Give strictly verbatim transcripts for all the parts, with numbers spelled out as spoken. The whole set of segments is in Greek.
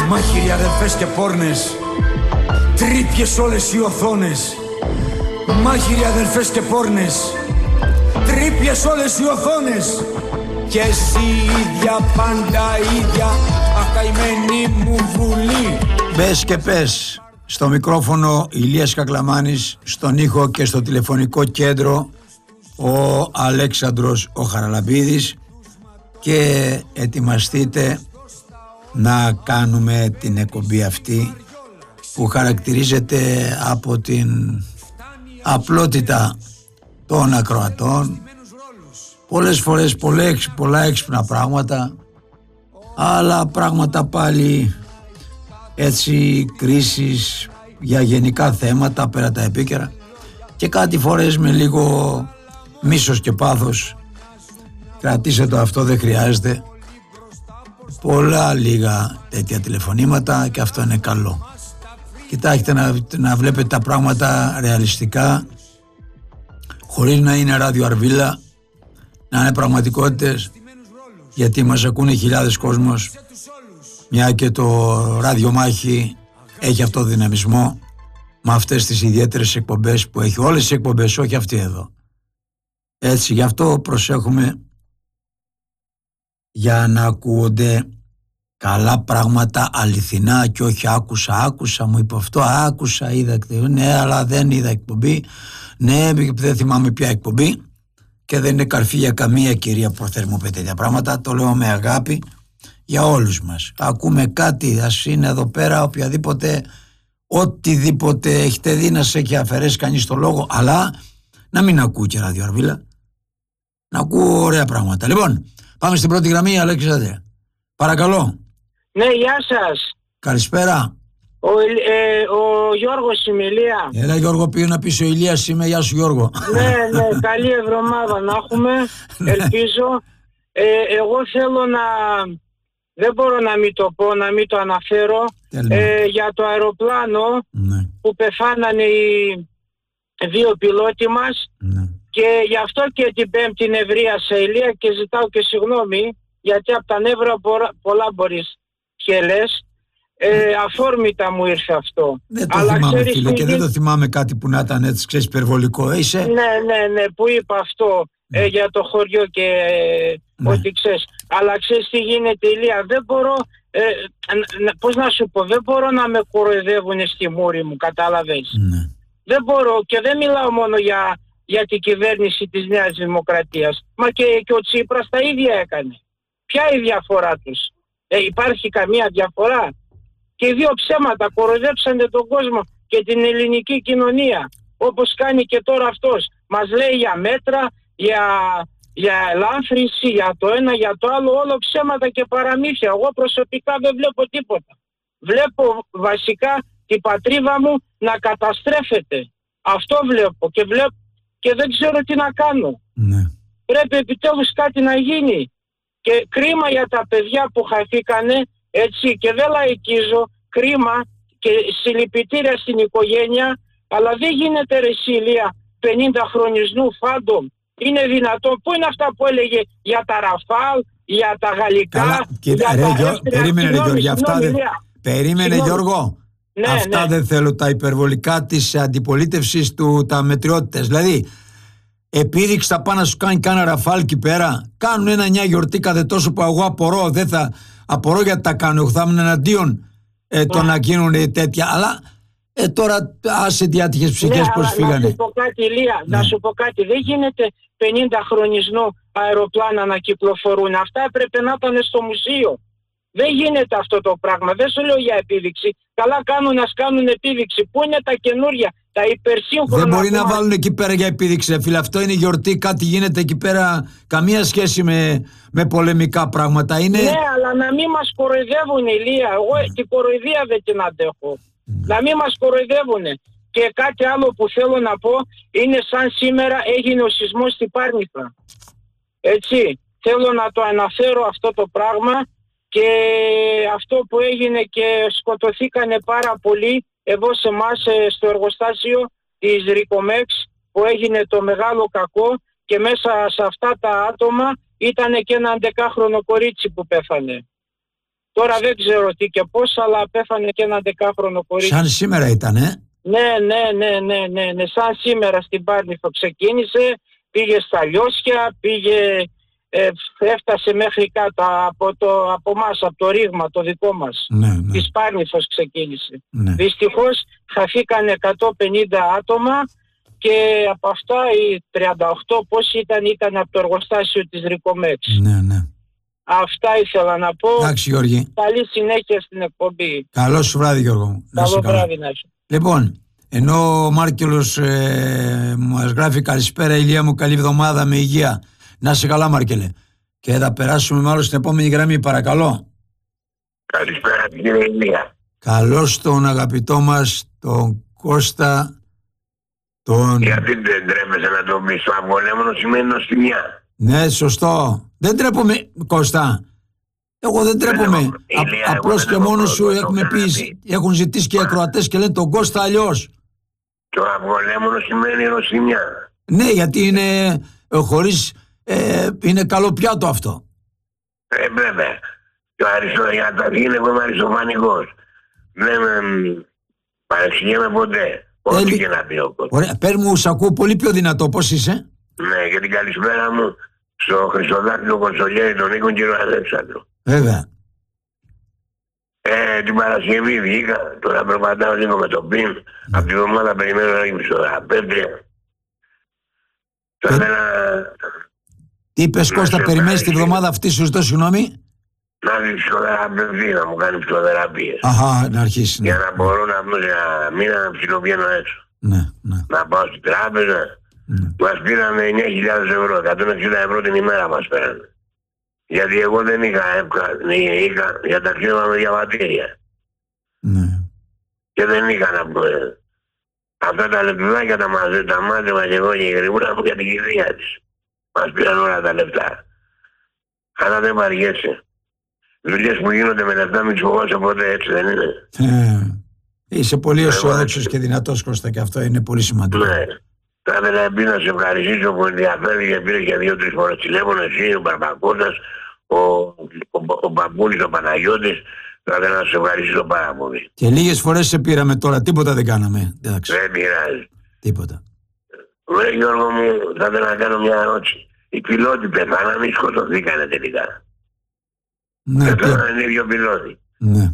Μάχηροι αδερφές και πόρνες, τρύπιες όλες οι οθόνες. Μάχηροι αδερφές και πόρνες, τρύπιες όλες οι οθόνες. Και εσύ ίδια, πάντα ίδια, ακαημένη μου βουλή. Μπες και πες. Στο μικρόφωνο Ηλίας Κακλαμάνης, στον ήχο και στο τηλεφωνικό κέντρο ο Αλέξανδρος ο Χαραλαμπίδης, και ετοιμαστείτε να κάνουμε την εκπομπή αυτή που χαρακτηρίζεται από την απλότητα των ακροατών, πολλές φορές πολλές, πολλά έξυπνα πράγματα, αλλά πράγματα πάλι έτσι κρίσεις για γενικά θέματα πέρα τα επίκαιρα, και κάτι φορές με λίγο μίσος και πάθος. Κρατήστε το αυτό, δεν χρειάζεται πολλά λίγα τέτοια τηλεφωνήματα και αυτό είναι καλό. Κοιτάξτε να, να βλέπετε τα πράγματα ρεαλιστικά, χωρίς να είναι ράδιο αρβίλα, να είναι πραγματικότητες, γιατί μας ακούνε χιλιάδες κόσμος, μια και το ραδιομάχη έχει αυτό το δυναμισμό με αυτές τις ιδιαίτερες εκπομπές που έχει, όλες τις εκπομπές, όχι αυτή εδώ. Έτσι, γι' αυτό προσέχουμε για να ακούγονται καλά πράγματα, αληθινά, και όχι άκουσα, άκουσα, μου είπε αυτό, άκουσα, είδα, ναι, αλλά δεν είδα εκπομπή, ναι, δεν θυμάμαι ποια εκπομπή, και δεν είναι καρφί για καμία κυρία προθερμοπέ τέτοια πράγματα. Το λέω με αγάπη για όλους μας. Ακούμε κάτι, ας είναι εδώ πέρα οποιαδήποτε, οτιδήποτε έχετε δει να σε έχει αφαιρέσει κανείς το λόγο, αλλά να μην ακούω και ραδιοαρβίλα, να ακούω ωραία πράγματα. Λοιπόν, πάμε στην πρώτη γραμμή, Αλέξανδρε. Παρακαλώ. Ναι, γεια σας. Καλησπέρα. Ο, ε, ο Γιώργος είμαι, Ηλία. Έλα Γιώργο, πήγε να πεις ο Ηλίας είμαι, γεια σου Γιώργο. Ναι, ναι, καλή εβδομάδα να έχουμε, ελπίζω. Ε, εγώ θέλω να, δεν μπορώ να μην το πω, να μην το αναφέρω, ε, για το αεροπλάνο, ναι, που πεθάνανε οι δύο πιλότοι μας, ναι, και γι' αυτό και την Πέμπτη νευρίασα, Ηλία, και ζητάω και συγγνώμη, γιατί από τα νεύρα πολλά μπορείς και λες. Ε, αφόρμητα μου ήρθε αυτό. Δεν το αλλά θυμάμαι φίλε, και τι... δεν το θυμάμαι κάτι που να ήταν έτσι, ξέρεις, υπερβολικό. Είσαι... Ναι, ναι, ναι, που είπα αυτό, ναι, ε, για το χωριό και ε, ναι, ό,τι ξέρεις. Αλλά ξέρεις τι γίνεται, Ηλία, δεν μπορώ, ε, ε, πώς να σου πω, δεν μπορώ να με κοροϊδεύουν στη μούρη μου, κατάλαβες. Ναι. Δεν μπορώ, και δεν μιλάω μόνο για, για την κυβέρνηση της Νέας Δημοκρατίας. Μα και, και ο Τσίπρας τα ίδια έκανε. Ποια είναι η διαφορά τους? Ε, υπάρχει καμία διαφορά? Και οι δύο ψέματα κοροϊδέψανε τον κόσμο και την ελληνική κοινωνία. Όπως κάνει και τώρα αυτός. Μας λέει για μέτρα, για, για ελάφρυνση, για το ένα, για το άλλο. Όλο ψέματα και παραμύθια. Εγώ προσωπικά δεν βλέπω τίποτα. Βλέπω βασικά την πατρίδα μου να καταστρέφεται. Αυτό βλέπω και, βλέπω, και δεν ξέρω τι να κάνω. Ναι. Πρέπει επιτέλους κάτι να γίνει. Και κρίμα για τα παιδιά που χαθήκανε, έτσι, και δεν λαϊκίζω, κρίμα και συλληπιτήρια στην οικογένεια, αλλά δεν γίνεται ρε Ηλία, πενήντα χρονισμού φάντομ. Είναι δυνατόν? Πού είναι αυτά που έλεγε για τα Ραφάλ, για τα γαλλικά? Καλά, κοίτα, ρε, Γιώ, περίμενε ρε Γιώργο, αυτά δεν... Περίμενε συγνώμη. Γιώργο, ναι, αυτά ναι, δεν θέλω τα υπερβολικά της αντιπολίτευσης του, τα μετριότητες. Δηλαδή, επίδειξη θα πάνε να σου κάνει κάνα Ραφάλ εκεί πέρα. Κάνουν ένα μια γιορτή κάθε τόσο που εγώ απορώ, δεν θα απορώ γιατί τα κάνω. Εγώ θα ήμουν εναντίον ε, το να γίνουν τέτοια. Αλλά ε, τώρα άσε τι άτυχες ψυχές, ναι, πώς φύγανε. Να σου πω κάτι, Ηλία, ναι, να σου πω κάτι. Δεν γίνεται πενήντα χρονισμό αεροπλάνα να κυκλοφορούν. Αυτά έπρεπε να ήταν στο μουσείο. Δεν γίνεται αυτό το πράγμα. Δεν σου λέω για επίδειξη. Καλά κάνουν να κάνουν επίδειξη. Πού είναι τα καινούρια, τα υπερσύγχρονα? Δεν μπορεί να βάλουν εκεί πέρα για επίδειξη, φίλε. Αυτό είναι γιορτή, κάτι γίνεται εκεί πέρα. Καμία σχέση με, με πολεμικά πράγματα. Είναι... Ναι, αλλά να μην μας κοροϊδεύουν, Ηλία. Εγώ mm. την κοροϊδία δεν την αντέχω. Mm. Να μην μας κοροϊδεύουν. Και κάτι άλλο που θέλω να πω είναι σαν σήμερα έγινε ο σεισμός στην Πάρνηθα. Έτσι. Θέλω να το αναφέρω αυτό το πράγμα. Και αυτό που έγινε και σκοτωθήκανε πάρα πολλοί εδώ σε εμάς στο εργοστάσιο της Ρικομέξ που έγινε το μεγάλο κακό, και μέσα σε αυτά τα άτομα ήταν και ένα δεκάχρονο κορίτσι που πέθανε. Τώρα δεν ξέρω τι και πώς, αλλά πέθανε και ένα δεκάχρονο κορίτσι. Σαν σήμερα ήτανε. Ναι, ναι, ναι, ναι, ναι, ναι, σαν σήμερα στην Πάρνηθο ξεκίνησε, πήγε στα Λιώσια, πήγε, ε, έφτασε μέχρι κάτω από, το, από μας, από το ρήγμα το δικό μας. Ναι, ναι. Της Πάρνηθος ξεκίνησε. Ναι. Δυστυχώς χαθήκαν εκατόν πενήντα άτομα και από αυτά οι τριάντα οκτώ πώς ήταν, ήταν από το εργοστάσιο της Ρικομέξ. Ναι, ναι. Αυτά ήθελα να πω. Εντάξει, Γιώργη. Καλή συνέχεια στην εκπομπή. Καλό σου βράδυ, Γιώργο μου. Καλό βράδυ να σου. Λοιπόν, ενώ ο Μάρκελος ε, μας γράφει καλησπέρα Ηλία μου, καλή εβδομάδα με υγεία. Να είσαι καλά, Μάρκελε. Και θα περάσουμε μάλλον στην επόμενη γραμμή, παρακαλώ. Καλησπέρα, κύριε Ηλία. Καλώς τον αγαπητό μας τον Κώστα τον... Γιατί δεν τρέπεσαι να το πεις, το απολέμονο σημαίνει νοστιμιά. Ναι, σωστό. Δεν τρέπομαι, Κώστα. Εγώ δεν τρέπομαι. Ηλία, Απλώς και μόνο σου έχουμε πει, έχουν ζητήσει και οι ακροατές και λένε τον Κώστα αλλιώς. Το απολέμονο σημαίνει νοστιμιά. Ναι, γιατί είναι ε, χωρίς, ε, είναι καλό πιάτο αυτό. Ε, βέβαια. Το αριστό, για τα είναι εγώ είμαι αριστοφανικός. Δεν ε, παρεξηγέμαι ποτέ. Ό,τι και να πει ο κόσμος. Ωραία, πες μου, σ' ακούω πολύ πιο δυνατό, πώς είσαι? Ναι, και την καλησπέρα μου στο Χριστοδάκτυλο Κονσολιέρη, τον Νίκο κύριο Αλέξανδρο. Βέβαια. Ε, την Παρασκευή βγήκα, τώρα προπαντάω λίγο με το πιν. Mm. Από τη βδομάδα περιμένω να είμαι στο θεραπεύτη. Θα ήθελα... Τι είπες, Κώστα, περιμένεις τη βδομάδα αυτή, σου ζητώ συγγνώμη? Να δει ψυχοθεραπευτή, να μου κάνει ψυχοθεραπείες. Αχα, να αρχίσει. Για Ναι. να μπορώ να βγω για μήνα να ψιλοβγαίνω έξω. Ναι, ναι. Να πάω στην τράπεζα. Ναι. Μας πήρανε εννιά χιλιάδες ευρώ, εκατόν εξήντα ευρώ την ημέρα μας πέρανε. Γιατί εγώ δεν είχα εύκα, είχα για ταξίδευα με διαβατήρια. Ναι. Και δεν είχα να πω. ε. Αυτά τα λεπτουδάκια τα μαζε, τα μάζευα και εγώ και η γρηγούρα μου για την κηδεία της. Μας πήραν όλα τα λεφτά. Αλλά δεν βαριέσαι. Δουλειές που γίνονται με λεφτά μην τους φοβάσαι ποτέ, έτσι δεν είναι? Ε, είσαι πολύ αισιόδοξος και δυνατός, Κώστα, και αυτό είναι πολύ σημαντικό. Ναι. Θα ήθελα επίσης να σε ευχαριστήσω που ενδιαφέρει και πήρε και δύο-τρεις φορές τηλέφωνο, εσύ, ο Μπαρμπακώτας, ο, ο, ο Μπαμπούλης, ο Παναγιώτης. Θα ήθελα να σε ευχαριστήσω πάρα πολύ. Και λίγες φορές σε πήραμε τώρα, τίποτα δεν κάναμε. Εντάξει, Δεν πειράζει. τίποτα. Βρε Γιώργο μου, θα ήθελα να κάνω μια ερώτηση. Οι πιλότοι πεθάναν ή σκοτωθήκανε τελικά? Ναι, Πεθάναν οι δύο πιλότοι. ναι.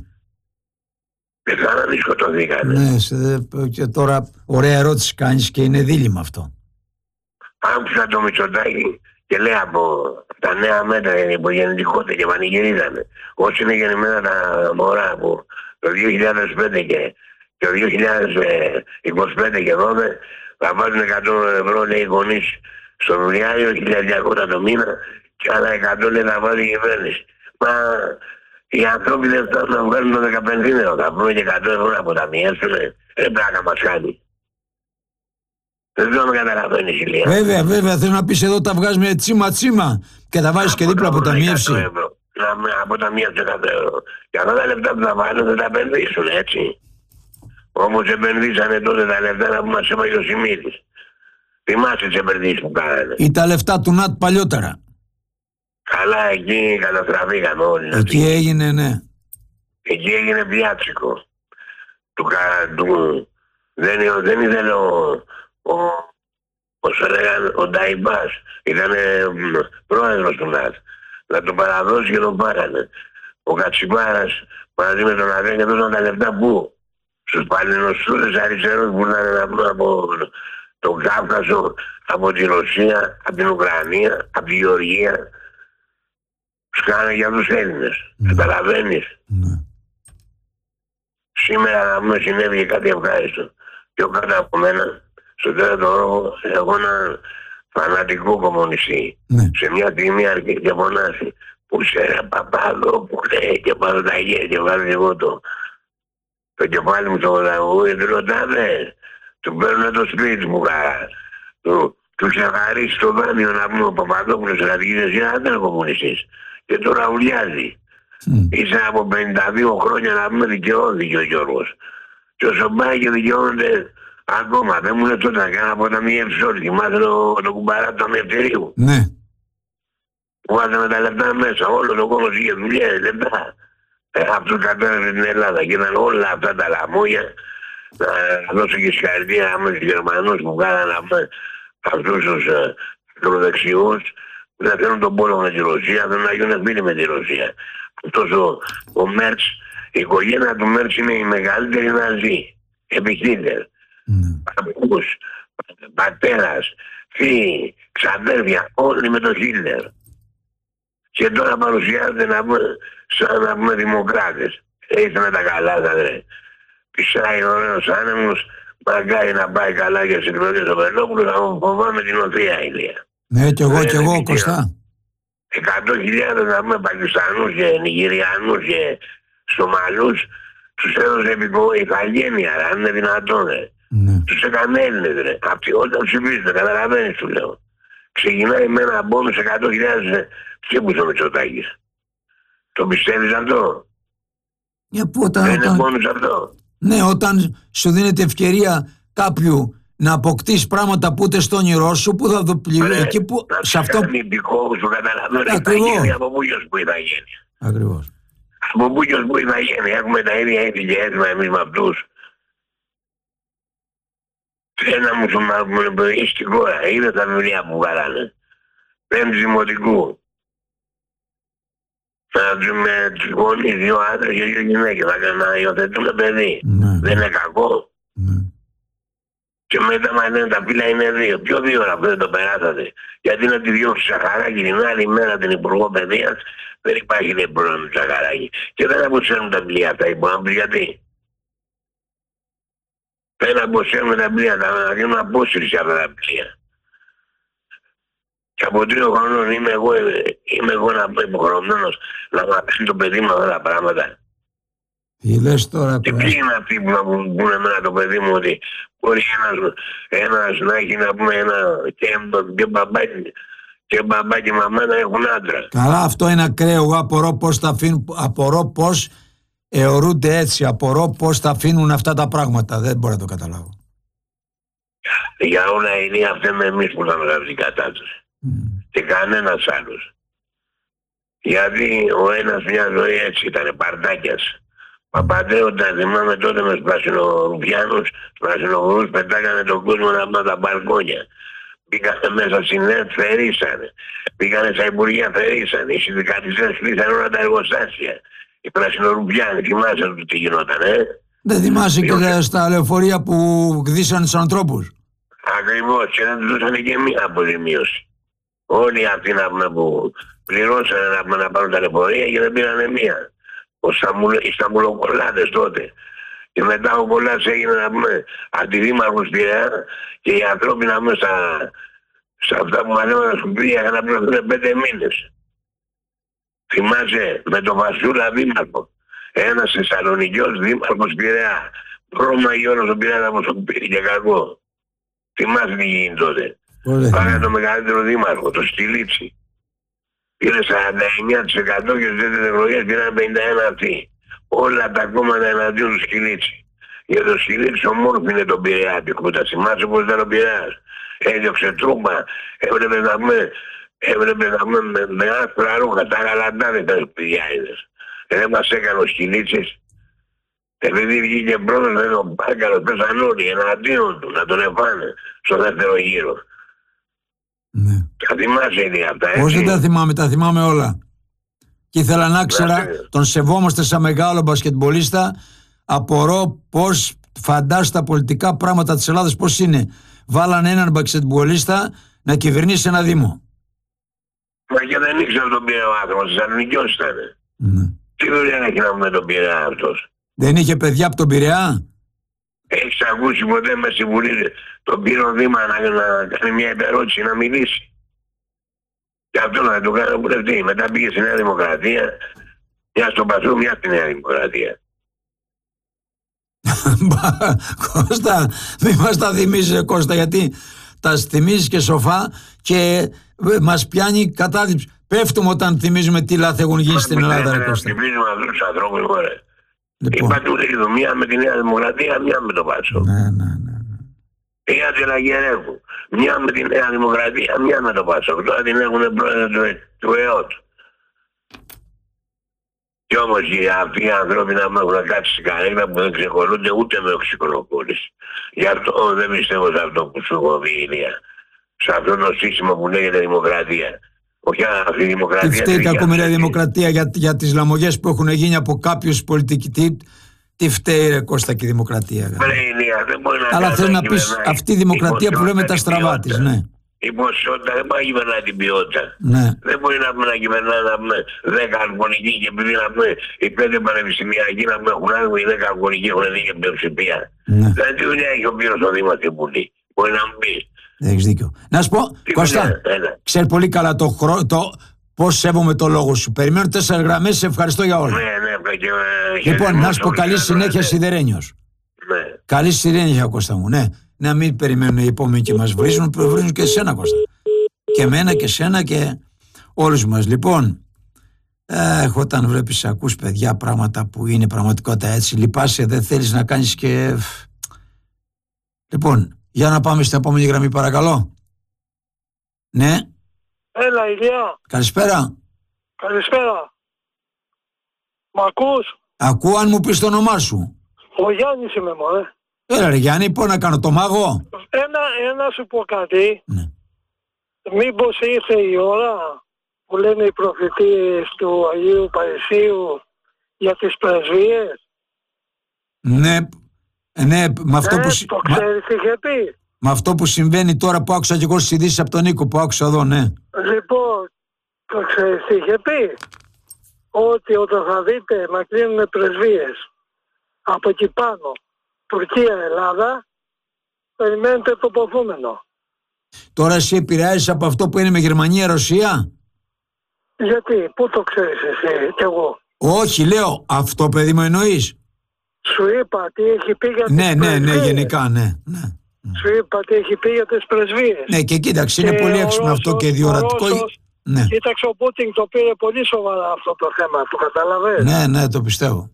Πεθάναν ή σκοτωθήκανε? Ναι, σε, και τώρα ωραία ερώτηση κάνεις και είναι δίλημμα αυτό. Άκουσα το Μητσοτάκη και λέει από τα νέα μέτρα για την υπογεννητικότητα και πανηγυρίζανε. Όσοι είναι γεννημένα τα μωρά από το δύο χιλιάδες πέντε και το δύο χιλιάδες είκοσι πέντε και δώδεκα θα βάζουν εκατό ευρώ, λέει, οι γονείς στο δουλειάριο, χίλια διακόσια το μήνα και άλλα εκατό, λέει, θα βάλει η κυβέρνηση. Μα οι άνθρωποι δεν φτάνουν να βγάλουν το δεκαπενθήνερο, θα βρουν και εκατό ευρώ να αποταμιεύσουν, δεν πράγμα μας κάνει. Δεν ξέρω αν με καταλαβαίνεις, Ηλία. Βέβαια, βέβαια, θέλω να πεις εδώ τα βγάζουμε τσίμα τσίμα και τα βάζεις και δίπλα αποταμίευση. Να με αποταμιεύσει εκατό ευρώ. Και αυτά τα λεφτά που θα βάλουν δεν τα επενδύσουν, έτσι. Όμως επενδύσανε τότε τα λεφτά που μας έβαγε ο Σιμίτης. Θυμάσαι τις επενδύσεις που κάνανε? Ή τα λεφτά του ΝΑΤ παλιότερα. Καλά, εκεί καταστραφήκαμε όλοι. Εκεί έτσι. έγινε, ναι. Εκεί έγινε πιάτσικο. Του, κα- του, δεν, δεν ήθελε ο, ο, πώς το λέγανε, ο Νταϊμπάς. Ήταν πρόεδρος του ΝΑΤ. Να τον παραδώσει και τον πάρανε. Ο Κατσιμπάρας μαζί με τον Αδέν δώσαν τα λεφτά που? Στους παλαινοστούδες αριστερούς που ήταν από τον Κάφκασο, από τη Ρωσία, από την Ουκρανία, από τη Γεωργία. Τους κάνανε για τους Έλληνες. Mm. Καταλαβαίνεις? Ναι. Σήμερα να μου συνέβη κάτι ευχάριστο. Πιο κάτω από μένα, στο τέταρτο ρόγο, έχω έναν φανατικό κομμουνιστή. Ναι. Σε μια στιγμή αρκεί και φωνάσει. Πού σε ρε παπάδο, που λέει και πάρω τα γέρια και βάλω εγώ το, το κεφάλι μου στο βοδαγού και του ρωτάνε. Του παίρνουν το σπίτι μου χαρά. Του, του ξεχαρίσει το δάνειο να πούμε ο Παπαδόπουλος κρατικής εσύ να ήταν κομμουνιστής. Και τώρα ουλιάζει. Mm. Είσαι από πενήντα δύο χρόνια να πούμε δικαιώθηκε ο Γιώργος. Και όσο πάει και δικαιώνεται ακόμα. Δεν μου λέει τότε να κάνω από τα μία ευσόλη. Θυμάστε το, το κουμπαρά του αμευτηρίου. Ναι. Που βάζαμε τα λεφτά μέσα. Όλο το κόσμο είχε δουλειές, λεφτά. Ε, αυτούς κατέρευσε την Ελλάδα και ήταν όλα αυτά τα λαμόγια. Να δώσω και συγχαρητήρια με τους Γερμανούς που κάνανε αυτούς τους ακροδεξιούς που θα θέλουν τον πόλεμο με τη Ρωσία, θέλουν να γίνουν φίλοι με τη Ρωσία. Αυτός ο, ο Μέρτς, η οικογένεια του Μέρτς είναι η μεγαλύτερη Ναζί, επί Χίτλερ. Παππούς, πατέρας, φίλοι, ξαδέρφια, όλοι με τον Χίτλερ. Και τώρα παρουσιάζεται να πούμε, σαν να πούμε δημοκράτες. Ήρθαμε τα καλά σας ρε. Πισάει ο ωραίος άνεμος, μακάρι να πάει καλά για συγκρότες ο Βελόπουλος, θα μου φοβάμαι την οθεία ηλία. Ναι, κι εγώ, κι εγώ, Κωστά. Εκατό χιλιάδες να πούμε Πακιστανούς και Νιγηριανούς και Σομαλούς, τους έδωσε επικό ηθαγένεια, αν είναι δυνατόν ρε. Ναι. Τους έκανε Έλληνες ρε. Αυτοί όταν ψηφίζουν, καταλαβαίνεις σου λέω. Ξεκινάει με ένα μπόνους εκατό χιλιάδες ψήφους ο Μητσοτάκης. Το πιστεύεις αυτό? Για που όταν, Δεν είναι όταν... μπόνους αυτό? Ναι, όταν σου δίνεται ευκαιρία κάποιου να αποκτήσει πράγματα που ούτε στο όνειρό σου, που θα το πληρώσει. Εκεί που. Να Σε αυτό. κάνει υπηκόους που καταλαβαίνουν Ακριβώς. από πού γιος που ηθαγένεια. Ακριβώς. Από πού γιος που ηθαγένεια. Έχουμε τα ίδια έτη και έτοιμα εμείς με αυτούς. Ένα μουσουλμανικό παιδί στην χώρα, είδε τα βιβλία που βγάλανε. Πέμπτη δημοτικού. Θα με τους γονείς, δύο άντρες και δύο γυναίκες. Θα κάνουν να υιοθετούν παιδί. Ναι. Δεν είναι κακό. Ναι. Και μετά μας λένε τα φύλλα είναι δύο. Ποιο δύο ώρα που δεν το περάσατε? Γιατί να τη διώξει Σαχαράκη την άλλη μέρα την Υπουργό Παιδείας, δεν υπάρχει λέει πρόβλημα με Σαχαράκη. Και δεν αποσύρουν τα βιβλία αυτά οι υπουργοί. Γιατί? Δεν αποσύρουν τα βιβλία, θα γίνουν απόσυρση αυτά τα βιβλία. Και από τρία χρονών είμαι εγώ, είμαι εγώ να πω υποχρεωμένος να μαθαίνει το παιδί μου αυτά τα πράγματα. Τι λες τώρα, Και ποιοι είναι αυτοί που να πούν εμένα το παιδί μου ότι μπορεί ένας, ένας να έχει να πούμε ένα και, και μπαμπάκι και μπαμπά και μαμά να έχουν άντρα. Καλά, αυτό είναι ακραίο. Εγώ απορώ πώς θα αφήνουν, απορώ πώς αιωρούνται έτσι, απορώ πώς θα αφήνουν αυτά τα πράγματα. Δεν μπορώ να το καταλάβω. Για όλα είναι αυτά εμείς που θα βγάλουμε την κατάσταση. Mm. Και κανένας άλλος. Γιατί ο ένας μια ζωή έτσι ήταν παρτάκιας. Παπαντρέονταν, θυμάμαι τότε με τους πρασινορουφιάνους, τους πρασινοβρούς πετάγανε τον κόσμο να πάνε τα μπαλκόνια. Πήγανε μέσα στην ΕΡΤ, θερήσανε. Πήγανε στα Υπουργεία, θερήσανε. Οι συνδικαλιστές κλείσανε όλα τα εργοστάσια. Οι πρασινορουφιάνοι, θυμάσαι τι γινόταν, ε? Δεν θυμάσαι και τα, στα λεωφορεία που γδίσανε τους ανθρώπους. Ακριβώς, και δεν τους δώσανε και μία αποζημίωση. Όλοι αυτοί να πούμε που πληρώσανε να, πούμε, να πάρουν τα λεωφορεία και δεν πήρανε μία. Οι Σταμπουλοκολλάδες τότε. Και μετά ο Κολλάς έγινε να πούμε αντιδήμαρχος Πειραιά και οι ανθρώποι να πούμε στα, στα αυτά που μανέβαιναν σκουπίδια για να πληρωθούν πέντε μήνες. Θυμάσαι με τον Βασούλα δήμαρχο. Ένας Θεσσαλονικιός δήμαρχος Πειραιά. Πρόμαγε όλος ο Πειραιάς από σκουπίδι και κακό. Θυμάσαι τι γίνει τότε. Πάγανε το μεγαλύτερο δήμαρχο, το Στυλίτσι. Πήρε σαράντα εννιά τοις εκατό και στις τέτοιες εκλογές πήραν πενήντα ένα αυτοί. Όλα τα κόμματα εναντίον του Σκυλίτσι. Για το Σκυλίτσι ομόρφινε τον Πειραιά την κούτα. Θυμάσαι πώς ήταν ο Πειραιάς. Έδιωξε τρούμπα, έβλεπε να πούμε, έβλεπε να πούμε με, με άσπρα ρούχα, τα γαλαντάδες ήταν οι Πειριάιδες. Δεν μας έκανε ο Σκυλίτσης. Επειδή βγήκε πρώτος δεν τον Πάγκαλος, πέσαν όλοι εναντίον του να τον εφάνε στο δεύτερο γύρο. Ναι. Τα θυμάσαι ήδη αυτά, έτσι. Πώς δεν τα θυμάμαι, τα θυμάμαι όλα. Και ήθελα να ξέρα, τον σεβόμαστε σαν μεγάλο μπασκετμπολίστα, απορώ πώς φαντάζει τα πολιτικά πράγματα της Ελλάδας πώς είναι. Βάλανε έναν μπασκετμπολίστα να κυβερνήσει ένα δήμο. Μα και δεν ήξερε τον Πειραιά ο άνθρωπος, Θεσσαλονικιός ήταν. Ναι. Τι δουλειά έχει να πούμε τον Πειραιά αυτός? Δεν είχε παιδιά από τον Πειραιά. Έχεις ακούσει ποτέ με στη Βουλή τον Πύρο Δήμα να, να κάνει μια υπερώτηση, να μιλήσει? Και αυτό να το κάνει βουλευτή. Μετά πήγε στη Νέα Δημοκρατία, μια στον Πασού, μια στη Νέα Δημοκρατία. Κώστα, μην μας τα θυμίζεις Κώστα, γιατί τα θυμίζεις και σοφά και μας πιάνει κατάληψη. Πέφτουμε όταν θυμίζουμε τι λάθη έχουν γίνει στην Ελλάδα, ρε Κώστα. Θυμίζουμε αυτούς τους ανθρώπους, ωραία. Είπα του λίγο, μία με τη Νέα Δημοκρατία, μία με το Πασό. Ναι, ναι, ναι. Η Ατζελαγερέχου, μία με τη Νέα Δημοκρατία, μία με το Πασό. Τώρα την έχουν πρόεδρο του ΕΟΤ. Κι όμως οι, αυτοί οι άνθρωποι να έχουν κάτσει στην καρέκλα που δεν ξεχωρούνται ούτε με οξυκροπόληση. Γι' αυτό δεν πιστεύω σε αυτό που σου έχω πει, Ηλία. Σε αυτό το σύστημα που λέγεται δημοκρατία. Όχι αυτή η δημοκρατία. Τι φταίει κακομοίρα δημοκρατία για, για τις λαμογές που έχουν γίνει από κάποιους πολιτικοί. Τι, τι φταίει ρε Κώστα και η δημοκρατία. Ρε, Ηλία, δεν μπορεί να αλλά θέλω να πεις αυτή η δημοκρατία που λέμε τα στραβά της, ναι. Η ποσότητα δεν μπορεί να κυβερνά την ποιότητα. Ναι. Δεν μπορεί να, να κυβερνά να πούμε δέκα αρμονικοί και επειδή να πούμε οι πέντε πανεπιστημιακοί να πούμε έχουν άδικο, οι δέκα αρμονικοί έχουν δίκιο πλειοψηφία. Ναι. Δηλαδή τι δουλειά έχει ο πύρος στο Δήμα στην Βουλή. Μπορεί να μου πει. Έχεις δίκιο. Να σου πω, τι Κώστα, ξέρει πολύ καλά το, χρο... το πώς σέβομαι το λόγο σου. Περιμένω τέσσερις γραμμές, σε ευχαριστώ για όλα. Ναι, ναι, και, ε, λοιπόν, να σου πω καλή συνέχεια Σιδερένιος. Ναι. Καλή συνέχεια Κώστα μου, ναι. Να μην περιμένουν οι επόμενοι και μας βρίζουν, βρίζουν και εσένα Κώστα. Και εμένα και εσένα και όλους μας. Λοιπόν, ε, όταν βλέπεις, ακούς παιδιά πράγματα που είναι πραγματικότητα έτσι, λυπάσαι, δεν θέλεις να κάνεις και... Λοιπόν, για να πάμε στην επόμενη γραμμή παρακαλώ. Ναι. Έλα Ηλία. Καλησπέρα. Καλησπέρα. Μ' ακούς? Ακούω, αν μου πεις το όνομά σου. Ο Γιάννης είμαι μωρέ. Έλα ρε Γιάννη, πω να κάνω το μάγο. Ένα, ένα σου πω κάτι. Ναι. Μήπως ήρθε η ώρα που λένε οι προφητείες του Αγίου Παρισίου για τις πρεσβείες? Ναι, ναι, με αυτό, ναι, που, το ξέρεις τι είχε πει. με αυτό που συμβαίνει τώρα που άκουσα και εγώ στις ειδήσεις από τον Νίκο που άκουσα εδώ, ναι. Λοιπόν, το ξέρεις τι είχε πει. Ότι όταν θα δείτε να κλείνουν πρεσβείες από εκεί πάνω, Τουρκία, Ελλάδα, περιμένετε το ποδούμενο. Τώρα εσύ επηρεάζεις από αυτό που είναι με Γερμανία, Ρωσία. Γιατί, πού το ξέρεις εσύ κι εγώ? Όχι, λέω, αυτό παιδί μου εννοείς. Σου είπα τι έχει πει για τις ναι, πρεσβείες. Ναι, ναι, γενικά, ναι, ναι. Σου είπα τι έχει πει για τις πρεσβείες. Ναι, και κοίταξε, είναι και πολύ έξυπνο αυτό και διορατικό. Ναι. Κοίταξε, ο Πούτιν το πήρε πολύ σοβαρά αυτό το θέμα, το καταλαβαίνεις. Ναι, ναι, το πιστεύω.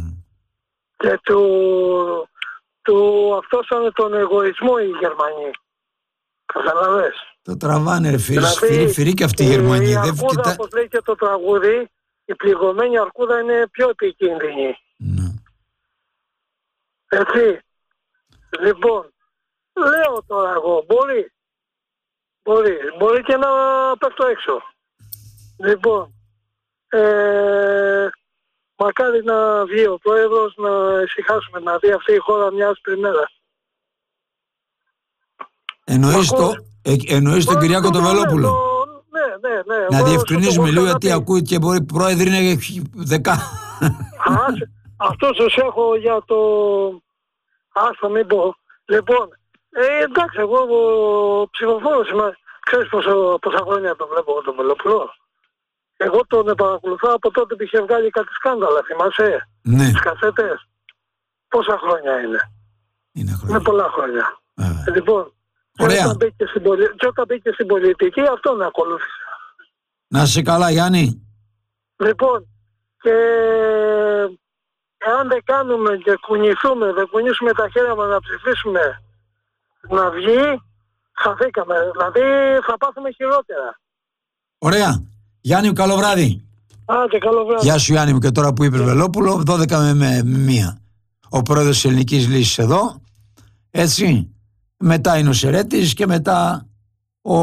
Και του, του αυτό σαν τον εγωισμό οι Γερμανοί. Καταλαβες. Το τραβάνε ρε φίλοι, δηλαδή, φυρί και αυτή η Γερμανία. Η αρκούδα, κοιτά... όπως λέει και το τραγούδι, η πληγωμένη αρκούδα είναι πιο επικίνδυνη. Ναι. Έτσι. Λοιπόν, λέω τώρα εγώ, μπορεί, μπορεί, μπορεί και να πέφτω έξω. Λοιπόν, ε, μακάρι να βγει ο πρόεδρος, να ησυχάσουμε, να δει αυτή η χώρα μια άσπρη μέρα. Εννοείς, το, ε, εννοείς τον Κυριάκο το Βελόπουλο. Ναι, ναι, ναι. Να διευκρινίζουμε λίγο γιατί ακούει και μπορεί πρόεδροι είναι δεκά. Αυτό σας έχω για το... Άστα μην πω. Λοιπόν, ε, εντάξει, εγώ ο ψηφοφόρος είμαι. Ξέρεις πόσο, πόσα χρόνια τον βλέπω τον Βελόπουλο? Εγώ τον παρακολουθώ από τότε που είχε βγάλει κάτι σκάνδαλα, θυμάσαι? Ναι. Τις κασέτες. Πόσα χρόνια είναι? Είναι, χρόνια. είναι πολλά χρόνια. Ε, λοιπόν, ωραία. Και όταν, μπήκε στην πολι... και όταν μπήκε στην πολιτική, αυτόν ακολούθησε. Να είσαι καλά, Γιάννη. Λοιπόν, και εάν δεν κάνουμε και κουνηθούμε, δεν κουνήσουμε τα χέρια μας να ψηφίσουμε να βγει, χαθήκαμε. Δηλαδή θα πάθουμε χειρότερα. Ωραία. Γιάννη μου, καλό βράδυ. Άντε, καλό βράδυ. Γεια σου Γιάννη μου, και τώρα που είπε Βελόπουλο, δώδεκα με μία. Ο πρόεδρος της Ελληνικής Λύσης εδώ, έτσι. Μετά είναι ο Σερέτης και μετά ο...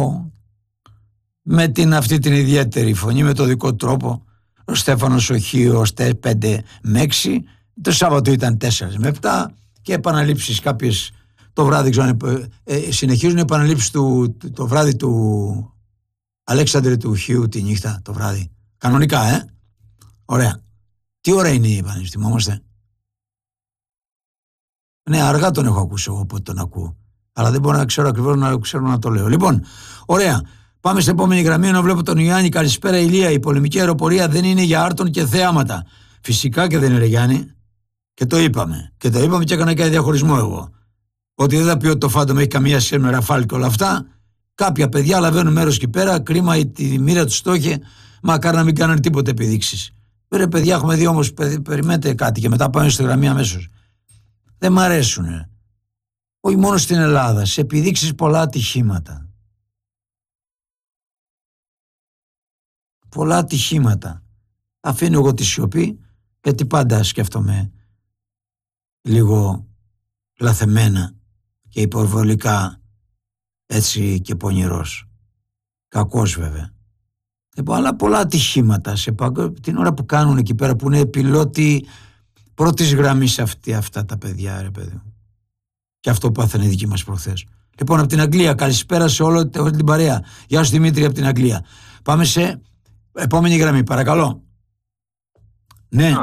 με την αυτή την ιδιαίτερη φωνή, με το δικό τρόπο, ο Στέφανος Οχίος πέντε με έξι, το Σάββατο ήταν τέσσερα με επτά και επαναλήψεις κάποιες το βράδυ, ξέρω, ε, συνεχίζουν οι επαναλήψεις του, το, το βράδυ του Αλέξανδρε του Χίου τη νύχτα, το βράδυ. Κανονικά, ε. Ωραία. Τι ώρα είναι η επαναλήψη, θυμόμαστε? Ναι, αργά τον έχω ακούσει εγώ, οπότε τον ακούω. Αλλά δεν μπορώ να ξέρω ακριβώς να ξέρω να το λέω. Λοιπόν, ωραία. Πάμε στην επόμενη γραμμή. Ενώ βλέπω τον Ιωάννη. Καλησπέρα, Ηλία. Η πολεμική αεροπορία δεν είναι για άρτων και θέαματα. Φυσικά και δεν είναι, Γιάννη. Και το είπαμε. Και το είπαμε και έκανα και διαχωρισμό εγώ. Ότι δεν θα πει ότι το Φάντομ έχει καμία σχέση με Ραφάλ και όλα αυτά. Κάποια παιδιά λαβαίνουν μέρος εκεί πέρα. Κρίμα η τη μοίρα του το είχε. Μακάρι να μην κάνανε τίποτε επιδείξεις. Ρε παιδιά, έχουμε δει όμως. Περιμένετε κάτι και μετά πάμε στη γραμμή αμέσως. Δεν μ' αρέσουνε. Όχι μόνο στην Ελλάδα. Σε επιδείξεις πολλά ατυχήματα. Πολλά ατυχήματα. Αφήνω εγώ τη σιωπή, γιατί πάντα σκέφτομαι λίγο λαθεμένα και υπερβολικά έτσι και πονηρός. Κακός βέβαια. Λοιπόν, αλλά πολλά ατυχήματα σε παγκο... την ώρα που κάνουν εκεί πέρα, που είναι πιλότοι πρώτης γραμμής αυτοί, αυτά τα παιδιά, ρε παιδί μου. Και αυτό που πάθανε οι δικοί μας προχθές. Λοιπόν, από την Αγγλία, καλησπέρα σε όλη την παρέα. Γεια σου Δημήτρη από την Αγγλία. Πάμε σε επόμενη γραμμή, παρακαλώ. Ναι.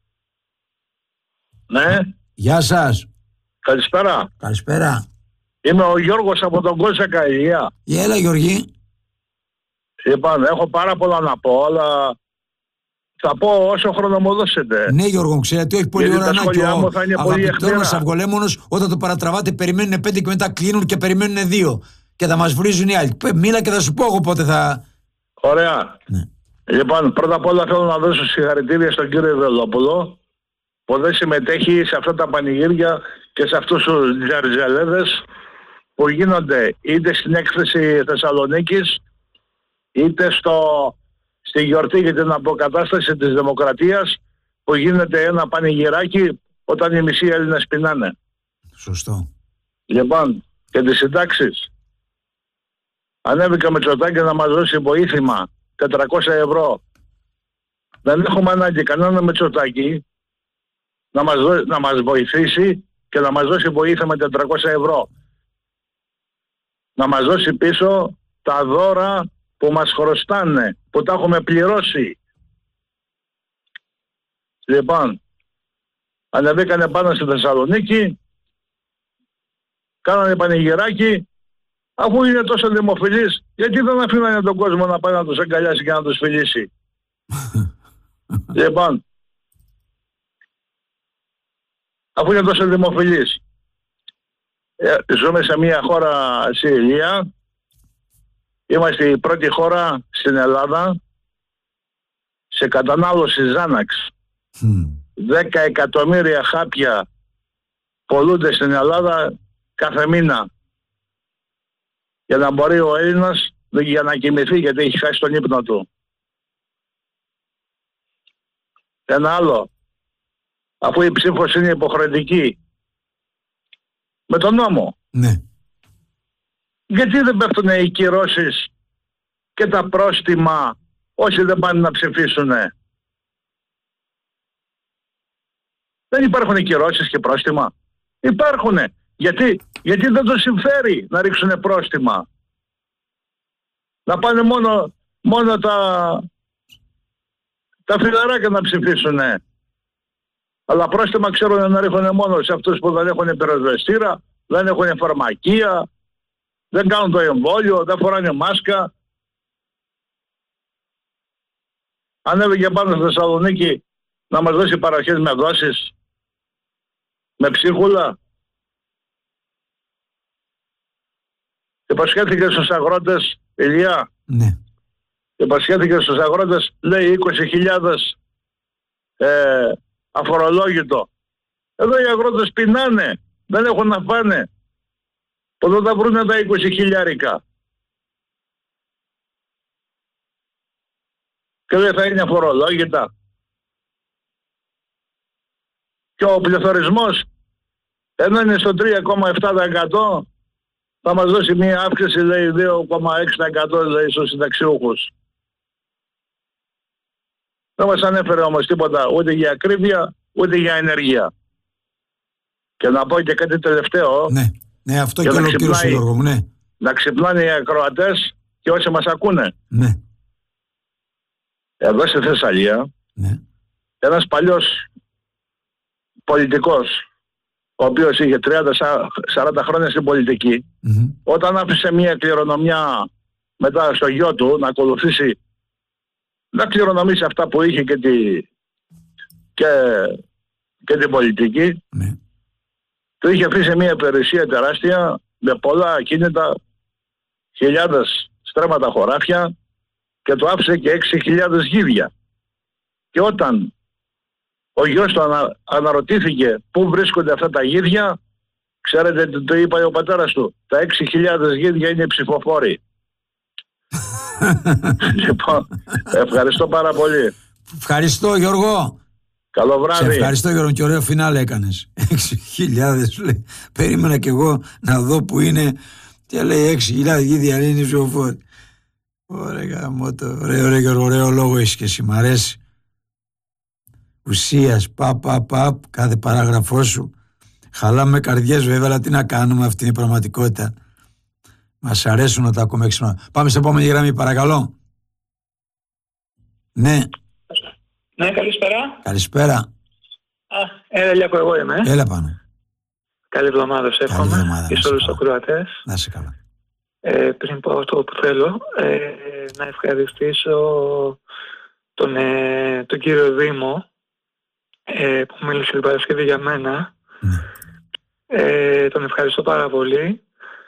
Ναι. Γεια σας. Καλησπέρα. Καλησπέρα. Είμαι ο Γιώργος από τον Κόσακα, Ηλία. Έλα Γιώργη. Λοιπόν, έχω πάρα πολλά να πω, αλλά θα πω όσο χρόνο μου δώσετε. Ναι Γιώργο, ξέρετε, όχι πολύ ώρα να και ο αγαπητός αυγολέμονος, όταν το παρατραβάτε περιμένουν πέντε και μετά κλείνουν και περιμένουν δύο. Και θα μας βρίζουν οι άλλοι. Μίλα και θα σου πω εγώ πότε θα... Ωραία. Ναι. Λοιπόν, πρώτα απ' όλα θέλω να δώσω συγχαρητήρια στον κύριο Βελόπουλο που δεν συμμετέχει σε αυτά τα πανηγύρια και σε αυτούς τους τζαριτζαλέδες που γίνονται είτε στην έκθεση Θεσσαλονίκης είτε στο, στη γιορτή για την αποκατάσταση της δημοκρατίας που γίνεται ένα πανηγυράκι όταν οι μισοί Έλληνες πεινάνε. Σωστό. Λοιπόν, και τις συντάξεις. Ανέβηκε ο Μητσοτάκης να μας δώσει βοήθημα τετρακόσια ευρώ. Δεν έχουμε ανάγκη κανένα Μητσοτάκη να μας, δω, να μας βοηθήσει και να μας δώσει βοήθημα τετρακόσια ευρώ. Να μας δώσει πίσω τα δώρα που μας χρωστάνε, που τα έχουμε πληρώσει. Λοιπόν, ανεβήκανε πάνω στη Θεσσαλονίκη, κάνανε πανηγυράκι, αφού είναι τόσο δημοφιλής, γιατί δεν αφήνανε τον κόσμο να πάει να τους αγκαλιάσει και να τους φιλήσει. Λοιπόν, αφού είναι τόσο δημοφιλής, ε, ζούμε σε μια χώρα, σε Ηλία, είμαστε η πρώτη χώρα στην Ελλάδα σε κατανάλωση Ζάναξ. δέκα εκατομμύρια χάπια πολλούνται στην Ελλάδα κάθε μήνα για να μπορεί ο Έλληνας για να κοιμηθεί, γιατί έχει χάσει τον ύπνο του. Ένα άλλο, αφού η ψήφος είναι υποχρεωτική με τον νόμο, ναι, γιατί δεν πέφτουν οι κυρώσεις και τα πρόστιμα όσοι δεν πάνε να ψηφίσουνε? Δεν υπάρχουν κυρώσεις και πρόστιμα? Υπάρχουνε. Γιατί, γιατί δεν τους συμφέρει να ρίξουν πρόστιμα. Να πάνε μόνο, μόνο τα, τα φιλαράκια να ψηφίσουνε. Αλλά πρόστιμα ξέρουν να ρίχνουν μόνο σε αυτούς που δεν έχουν πυροσβεστήρα, δεν έχουν φαρμακεία, δεν κάνουν το εμβόλιο, δεν φοράνε μάσκα. Ανέβηκε πάνω στη Θεσσαλονίκη να μας δώσει παροχές με δόσεις, με ψίχουλα. Υποσχέθηκε στους αγρότες, Ηλία, ναι, υποσχέθηκε στους αγρότες, λέει είκοσι χιλιάδες ε, αφορολόγητο. Εδώ οι αγρότες πεινάνε, δεν έχουν να πάνε. Πότε θα βρούνε τα είκοσι χιλιάρικα? Και δεν θα είναι αφορολόγητα. Και ο πληθωρισμός, ενώ είναι στο τρία κόμμα επτά τοις εκατό, θα μας δώσει μία αύξηση, λέει, δύο κόμμα έξι τοις εκατό, λέει, στους συνταξιούχους. Δεν μας ανέφερε όμως τίποτα ούτε για ακρίβεια, ούτε για ενεργεία. Και να πω και κάτι τελευταίο. Ναι, ναι, αυτό και ολοκλήρωσε, Γιώργο μου, ναι. Να ξυπνάνε οι ακροατές και όσοι μας ακούνε. Ναι. Εδώ στη Θεσσαλία, ναι, ένας παλιός πολιτικός, ο οποίος είχε τριάντα σαράντα χρόνια στην πολιτική, mm-hmm. όταν άφησε μια κληρονομιά μετά στο γιο του να ακολουθήσει, να κληρονομήσει αυτά που είχε και, τη, και, και την πολιτική, mm-hmm. του είχε αφήσει μια περιουσία τεράστια με πολλά ακίνητα, χιλιάδες στρέμματα χωράφια και του άφησε και έξι χιλιάδες γίδια. Και όταν ο γιος του ανα, αναρωτήθηκε πού βρίσκονται αυτά τα γίδια, ξέρετε, το είπα ο πατέρας του, τα έξι χιλιάδες γίδια είναι ψηφοφόροι. Λοιπόν, ευχαριστώ πάρα πολύ. Ευχαριστώ Γιώργο. Καλό βράδυ. Σε ευχαριστώ Γιώργο και ωραίο φινάλε έκανες. Έξι χιλιάδες λέει. Περίμενα κι εγώ να δω που είναι και λέει έξι χιλιάδες γη διαλύνει ζωοφόρη. Ωραία γαμώτο. Ωραίο, ωραίο, ωραίο λόγο έχεις και εσύ. Μ' αρέσει. Ουσίας, παπ, παπ, παπ, κάθε παράγραφό σου. Χαλάμε καρδιές βέβαια, αλλά τι να κάνουμε, αυτή είναι η πραγματικότητα. Μας αρέσουν να τα ακούμε έξυπνα. Πάμε σε επόμενη γραμμή, παρακαλώ. Ναι. Ναι, καλησπέρα. Καλησπέρα. Α, έλα Λιάκο, εγώ είμαι. Έλα πάνω. Καλή εβδομάδα σε εύχομαι εβδομάδα, και σε όλους τους ακροατές. Να είσαι καλά. Ε, πριν πω αυτό που θέλω, ε, να ευχαριστήσω τον, ε, τον κύριο Δήμο ε, που μίλησε την Παρασκευή για μένα. Ναι. Ε, τον ευχαριστώ πάρα πολύ.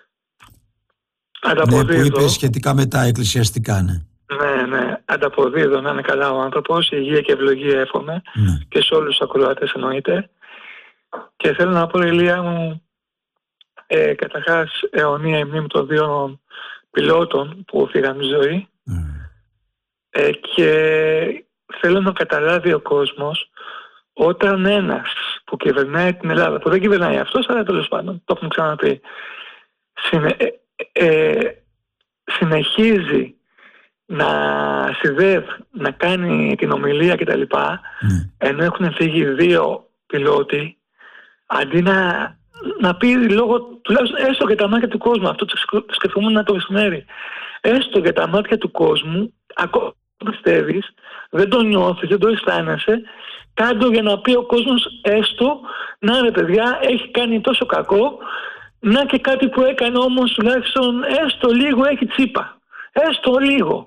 Ναι, που είπε σχετικά με τα εκκλησιαστικά, ναι. Ναι, ναι, ανταποδίδω να είναι καλά ο άνθρωπος, υγεία και ευλογία εύχομαι, ναι. Και σε όλους τους ακροατές εννοείται. Και θέλω να πω, Ηλία μου, ε, καταρχάς αιωνία η μνήμη των δύο πιλότων που φύγαν τη ζωή. Mm. Ε, και θέλω να καταλάβει ο κόσμος όταν ένας που κυβερνάει την Ελλάδα, που δεν κυβερνάει αυτός, αλλά τέλος πάντων, το έχουμε ξαναπεί, συνε, ε, ε, συνεχίζει να συνδεύει, να κάνει την ομιλία κτλ. Mm. Ενώ έχουν φύγει δύο πιλότοι, αντί να, να πει λόγω, τουλάχιστον έστω για τα μάτια του κόσμου, αυτό το σκεφτόμουν το μεσημέρι, έστω για τα μάτια του κόσμου, ακόμα πιστεύεις, δεν το νιώθεις, δεν το αισθάνεσαι, κάντο για να πει ο κόσμος έστω, να ρε παιδιά, έχει κάνει τόσο κακό, να και κάτι που έκανε όμως τουλάχιστον έστω λίγο έχει τσίπα, έστω λίγο.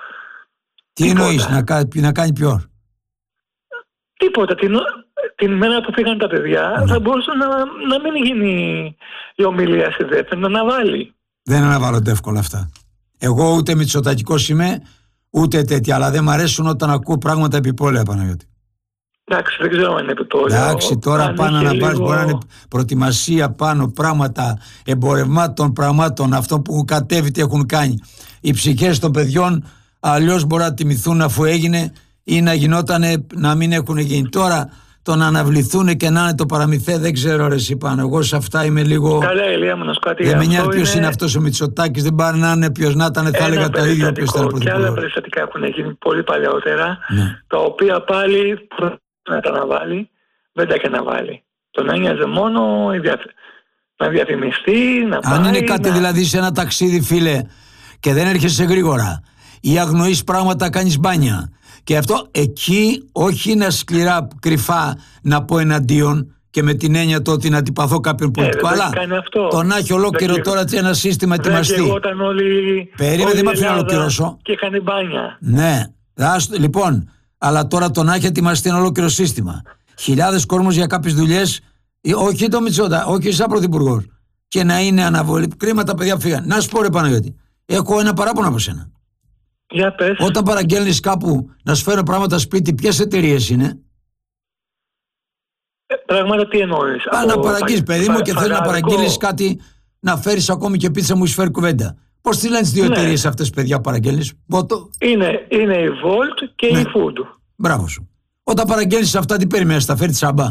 Τι εννοείς, να, να κάνει ποιο? Τίποτα. Την, την ημέρα που φύγαν τα παιδιά mm. θα μπορούσε να, να μην γίνει η ομιλία στη δεύτερη, να αναβάλει. Δεν αναβάλλονται εύκολα αυτά. Εγώ ούτε μητσοτακικός είμαι, ούτε τέτοια, αλλά δεν μ' αρέσουν όταν ακούω πράγματα επιπόλαια, Παναγιώτη. Εντάξει, δεν ξέρω αν είναι επιπόλαια. Εντάξει, τώρα πάνω να λίγο... πάρεις, μπορεί να είναι προετοιμασία πάνω, πράγματα εμπορευμάτων, πραγμάτων, αυτό που κατέβει, τι έχουν κάνει. Οι ψυχές των παιδιών αλλιώς μπορεί να τιμηθούν αφού έγινε ή να γινότανε να μην έχουν γίνει. Τώρα το να αναβληθούν και να είναι το παραμυθέ δεν ξέρω ρε εσύ πάνω. Εγώ σε αυτά είμαι λίγο... Καλά Ηλία μου να σου κάτι. Δεν με νοιάζει ποιος είναι... είναι αυτός ο Μητσοτάκης, δεν πάρει να είναι ποιος να ήταν, θα έλεγα το ίδιο ποιος ήταν πρωθυπουργός. Και άλλα περιστατικά έχουν γίνει πολύ παλαιότερα, ναι. Τα οποία πάλι να τα αναβάλει, δεν τα έκανε να βάλει. Τον ένοιαζε μόνο να διαφημιστεί, να πάει... Αν είναι κάτι να... δηλαδή σε ένα ταξίδι φίλε και δεν έρχεσαι γρήγορα ή αγνοείς πράγματα, κάνεις μπάνια. Και αυτό εκεί όχι είναι σκληρά κρυφά να πω εναντίον και με την έννοια το ότι να αντιπαθώ κάποιον πολιτικό, ε, αλλά το να έχει ολόκληρο τώρα ένα σύστημα ετοιμαστεί. Όλοι, περίμενε, δεν με αφήνω να ολοκληρώσω. Και είχαν μπάνια. Ναι, άστο, λοιπόν, αλλά τώρα το να έχει ετοιμαστεί ένα ολόκληρο σύστημα. Χιλιάδες κόσμος για κάποιες δουλειές, όχι το Μητσότα, όχι σαν πρωθυπουργός. Και να είναι αναβολή. Κρίμα τα παιδιά φύγαν. Να σου πω ρε Παναγιώτη, έχω ένα παράπονο από σένα. Για πες. Όταν παραγγέλνεις κάπου να σου φέρω πράγματα σπίτι, ποιες εταιρείες είναι? Ε, πράγματα τι εννοείς? Πά να παραγγείλεις παιδί μου και θέλει να παραγγείλεις κάτι, να φέρεις ακόμη και πίτσα μου, φέρει κουβέντα. Πώς τι λένε τις δύο ναι. εταιρείες αυτές παιδιά παραγγέλνεις? Βότο. Είναι, είναι η Volt και ναι. η Food. Μπράβο σου. Όταν παραγγέλνεις αυτά τι περιμένεις, θα φέρει τσάμπα?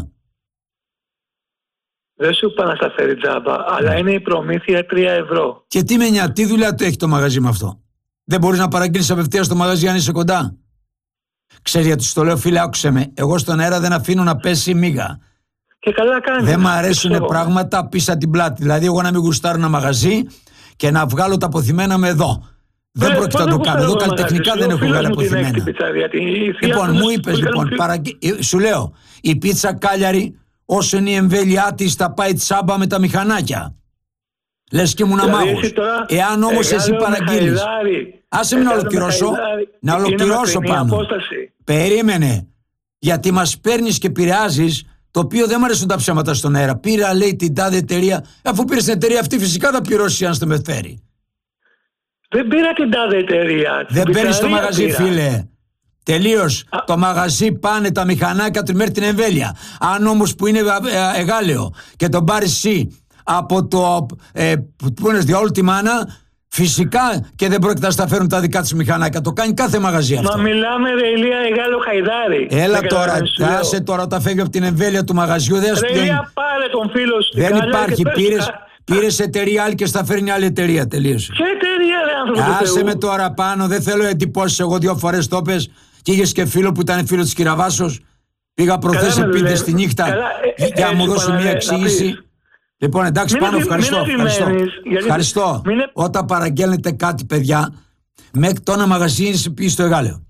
Δεν σου είπα να στα φέρει τσάμπα, mm. αλλά είναι η προμήθεια τρία ευρώ. Και τι με νοιάζει, τι δουλειά το έχει το μαγαζί με αυτό? Δεν μπορείς να παραγγείλεις απευθείας στο μαγαζί αν είσαι κοντά? Ξέρεις γιατί σου το λέω φίλε, άκουσε με. Εγώ στον αέρα δεν αφήνω να πέσει μίγα. Και καλά κάνεις. Δεν μ' αρέσουν πράγματα πίσω από την πλάτη. Δηλαδή εγώ να μην γουστάρω ένα μαγαζί και να βγάλω τα αποθυμένα με εδώ. Δεν ε, πρόκειται να το κάνω. Εγώ καλλιτεχνικά δεν έχω βγάλει αποθυμένα. Λοιπόν, μου είπες λοιπόν, παραγγε... σου λέω, η πίτσα Κάλιαρη όσο είναι η εμβέλειά της θα πάει τσάμπα με τα μηχανάκια. Λες και ήμουν αμάγος. Εάν όμως εσύ παραγγείλεις, άσε με να ολοκληρώσω, να ολοκληρώσω πάνω. Περίμενε, γιατί μας παίρνεις και επηρεάζεις, το οποίο δεν μου αρέσουν τα ψέματα στον αέρα. Πήρα λέει την τάδε εταιρεία, αφού πήρες την εταιρεία αυτή φυσικά θα πληρώσεις αν στο με φέρει. Δεν πήρα την τάδε εταιρεία. Δεν παίρνεις το μαγαζί πήρα. Φίλε. Τελείως. Α. Το μαγαζί πάνε τα μηχανάκια του μέχρι την εμβέλεια. Αν όμως που είναι εγάλαιο και τον πάρεις εσύ από το ε, που είναι διόλου τη μάνα, Φυσικά και δεν πρόκειται να στα φέρουν τα δικά της μηχανάκια. Το κάνει κάθε μαγαζί αυτό. Μα μιλάμε ρε Ηλία Εγάλο Χαϊδάρη. Έλα τώρα, άσε τώρα όταν φεύγει από την εμβέλεια του μαγαζιού. Δεν ρε Ηλία πάρε τον φίλο σου. Δεν υπάρχει, πήρες, πήρες εταιρεία άλλη και στα φέρνει άλλη εταιρεία, τελείωσε. Ποια εταιρεία ρε άνθρωπο? Άσε με τώρα πάνω, δεν θέλω εντυπώσεις. Εγώ δύο φορές το πες και είχες και φίλο που ήταν φίλο της Κυραβάσος. Πήγα προχθές επίτηδες τη νύχτα καλά, ε, για να μου δώσει μια εξήγηση. Λοιπόν, εντάξει, πάνω, ευχαριστώ. Ευχαριστώ. Γιατί... ευχαριστώ. Μην... Όταν παραγγέλνετε κάτι, παιδιά, μέχρι το ένα μαγαζί είναι πει στο Εγάλεο.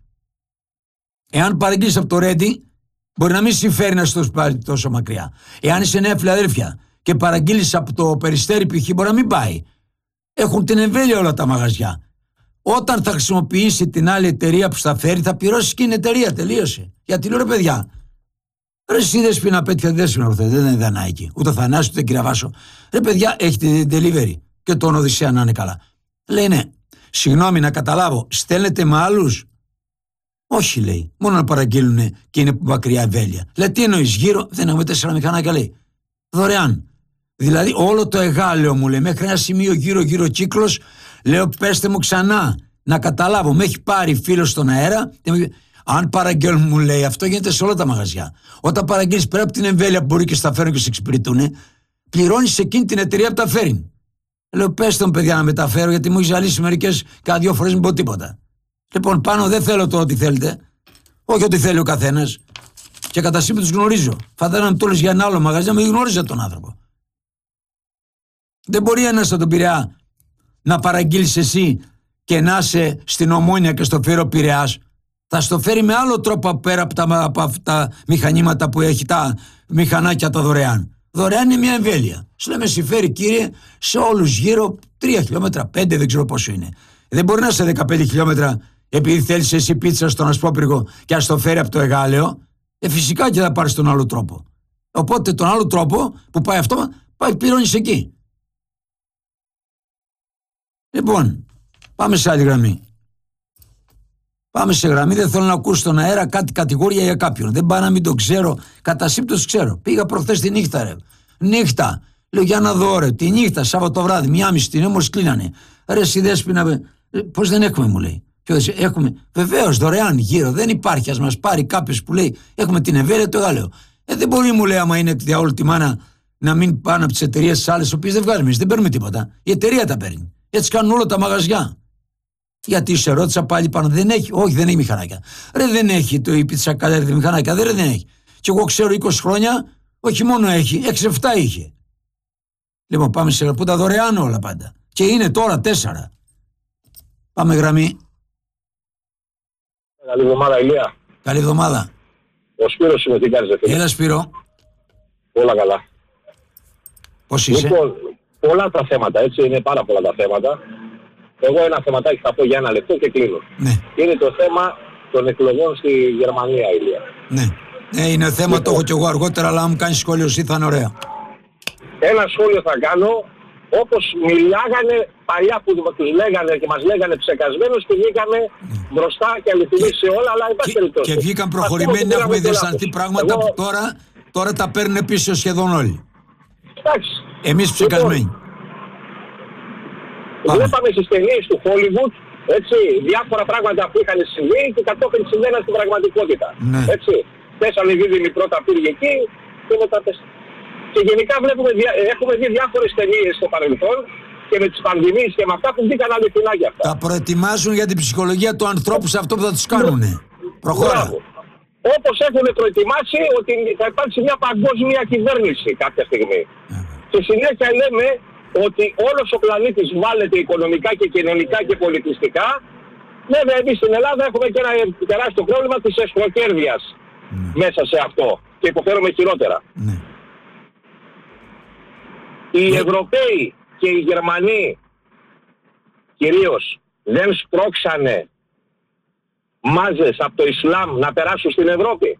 Εάν παραγγείλεις από το Ρέντι, μπορεί να μην συμφέρει να σου πάρει τόσο μακριά. Εάν είσαι Νέα Φιλαδέλφια και παραγγείλεις από το Περιστέρι, π.χ., μπορεί να μην πάει. Έχουν την εμβέλεια όλα τα μαγαζιά. Όταν θα χρησιμοποιήσει την άλλη εταιρεία που στα φέρει, θα πληρώσει και την εταιρεία. Τελείωσε. Γιατί λέω ρε παιδιά. Ρε εσύ Δέσποινα πέτυχα Δέσποινα προχθές, δεν είναι Δανάικη, ούτε ο Θανάσης ούτε Κυραβάσο. Ρε παιδιά, έχετε delivery και τον Οδυσσέα να είναι καλά. Λέει ναι, συγγνώμη να καταλάβω, στέλνετε με άλλους? Όχι λέει, μόνο να παραγγείλουν και είναι μακριά εμβέλεια. Λέει τι εννοείς γύρω, δεν έχουμε τέσσερα μηχανάκια λέει. Δωρεάν. Δηλαδή όλο το Εγάλεο μου λέει, μέχρι ένα σημείο γύρω γύρω κύκλος, λέω πέστε μου ξανά, να καταλάβω, με έχει πάρει φίλος στον αέρα. Αν παραγγέλνουν, μου λέει, αυτό γίνεται σε όλα τα μαγαζιά. Όταν παραγγείλεις πέρα από την εμβέλεια που μπορεί και στα φέρουν και σε εξυπηρετούν, πληρώνεις εκείνη την εταιρεία που τα φέρνει. Λέω, πέστε μου, παιδιά, να μεταφέρω, γιατί μου έχει ζαλίσει μερικές cada δύο φορές, μην πω τίποτα. Λοιπόν, πάνω δεν θέλω το ό,τι θέλετε. Όχι ό,τι θέλει ο καθένας. Και κατά σύμπη τους γνωρίζω. Φαντάζομαι να μου το λες για ένα άλλο μαγαζί, να μην γνώριζα τον άνθρωπο. Δεν μπορεί ένας από τον Πειραιά να παραγγείλεις εσύ και να είσαι στην Ομόνια και στο Φέρο Πειραιάς. Θα στο φέρει με άλλο τρόπο πέρα από τα, από τα μηχανήματα που έχει, τα μηχανάκια τα δωρεάν. Δωρεάν είναι μια εμβέλεια. Σου λέμε συμφέρει κύριε σε όλους γύρω τρία χιλιόμετρα, πέντε δεν ξέρω πόσο είναι. Δεν μπορεί να είσαι δεκαπέντε χιλιόμετρα επειδή θέλεις εσύ πίτσα στον Ασπόπυργο και ας το φέρει από το Εγάλεο. Ε, φυσικά και θα πάρεις τον άλλο τρόπο. Οπότε τον άλλο τρόπο που πάει αυτό, πάει πληρώνεις εκεί. Λοιπόν, πάμε σε άλλη γραμμή. Πάμε σε γραμμή, δεν θέλω να ακούσω στον αέρα κάτι κατηγορία για κάποιον. Δεν πάω να μην το ξέρω, κατά σύμπτωση ξέρω. Πήγα προχθές τη νύχτα, ρε. Νύχτα. Λέω για να δω, ρε. Τη νύχτα, Σάββατο βράδυ, μία μισή την όμως κλείνανε. Ρε, εσύ Δέσποινα, πώς δεν έχουμε, μου λέει. Ποιος, έχουμε. Βεβαίως, δωρεάν γύρω. Δεν υπάρχει. Ας μας πάρει κάποιος που λέει, έχουμε την ευέλεια, το Εγάλεο. Ε, δεν μπορεί, μου λέει, άμα είναι διαόλου τη μάνα, να μην πάνε από τις εταιρείες τις άλλες, τις οποίες δεν βγάζουμε. Δεν παίρνουμε τίποτα. Η εταιρεία τα παίρνει. Έτσι κάνουν όλα τα μαγαζιά. Γιατί σε ρώτησα πάλι πάνω, δεν έχει, όχι δεν έχει μηχανάκια. Ρε δεν έχει το η πίτσα καλέρδη μηχανάκια, δεν, δεν έχει. Και εγώ ξέρω είκοσι χρόνια, όχι μόνο έχει, έξι εφτά είχε. Λοιπόν πάμε σε που τα δωρεάν όλα πάντα. Και είναι τώρα τέσσερα. Πάμε γραμμή. Καλή εβδομάδα Ηλία. Καλή εβδομάδα. Ο Σπύρος είμαι, τι κάνεις δε φίλε? Έλα Σπύρο. Όλα καλά. Πώς είσαι? Λοιπόν, πολλά τα θέματα έτσι, είναι πάρα πολλά τα θέματα. Εγώ ένα θεματάκι θα πω για ένα λεπτό και κλείνω. Ναι. Είναι το θέμα των εκλογών στη Γερμανία, Ηλία. Ναι. Ναι, είναι θέμα, λοιπόν, το έχω κι εγώ αργότερα, αλλά αν μου κάνεις σχόλιο εσύ θα είναι ωραία. Ένα σχόλιο θα κάνω, όπως μιλάγανε παλιά που τους λέγανε και μας λέγανε ψεκασμένους και βγήκαμε ναι. μπροστά και αληθινοί σε όλα, αλλά υπάρχει περιπτώσει. Και βγήκαν προχωρημένοι να έχουμε διασταθεί πράγματα εγώ... που τώρα, τώρα τα παίρνουν πίσω σχεδόν όλοι. Εντάξει. Εμείς ψεκασμένοι. Λοιπόν, βλέπαμε στις ταινίες του Hollywood, έτσι, διάφορα πράγματα που είχαν συμβεί και κατόπιν συμβαίναν στην πραγματικότητα. Ναι. Έτσι, πέσανε οι δίδυμοι πρώτα πήγε εκεί και μετά πέσανε. Και γενικά βλέπουμε, έχουμε δει διάφορες ταινίες στο παρελθόν και με τις πανδημίες και με αυτά που βγήκαν αληθινά για αυτά. Τα προετοιμάζουν για την ψυχολογία του ανθρώπου σε αυτό που θα τους κάνουνε. Προχώρα. Όπως έχουν προετοιμάσει ότι θα υπάρξει μια παγκόσμια κυβέρνηση κάποια στιγμή. Yeah. Και συνέχεια λέμε ότι όλος ο πλανήτης βάλεται οικονομικά και κοινωνικά και πολιτιστικά. Βέβαια εμείς στην Ελλάδα έχουμε και ένα τεράστιο πρόβλημα της εσχροκέρδειας mm. μέσα σε αυτό και υποφέρουμε χειρότερα. Mm. Οι mm. Ευρωπαίοι και οι Γερμανοί κυρίως δεν σπρώξανε μάζες από το Ισλάμ να περάσουν στην Ευρώπη.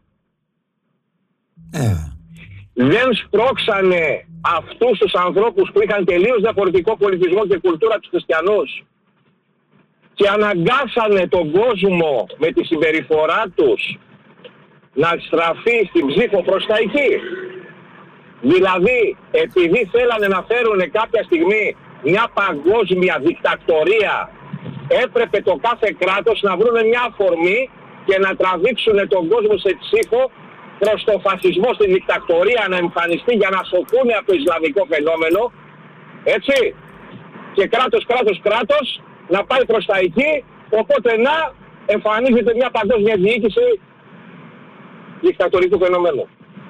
Mm. Δεν σπρώξανε αυτούς τους ανθρώπους που είχαν τελείως διαφορετικό πολιτισμό και κουλτούρα τους χριστιανούς και αναγκάσανε τον κόσμο με τη συμπεριφορά τους να στραφεί στην ψήφο προς τα εκεί. Δηλαδή, επειδή θέλανε να φέρουν κάποια στιγμή μια παγκόσμια δικτακτορία, έπρεπε το κάθε κράτος να βρουν μια αφορμή και να τραβήξουν τον κόσμο σε ψήφο προς το φασισμό, στη δικτακτορία να εμφανιστεί για να σωθούν από το Ισλαμικό φαινόμενο, έτσι, και κράτος, κράτος, κράτος να πάει προς τα εκεί, οπότε να εμφανίζεται μια παγκόσμια διοίκηση δικτατορικού φαινομένου.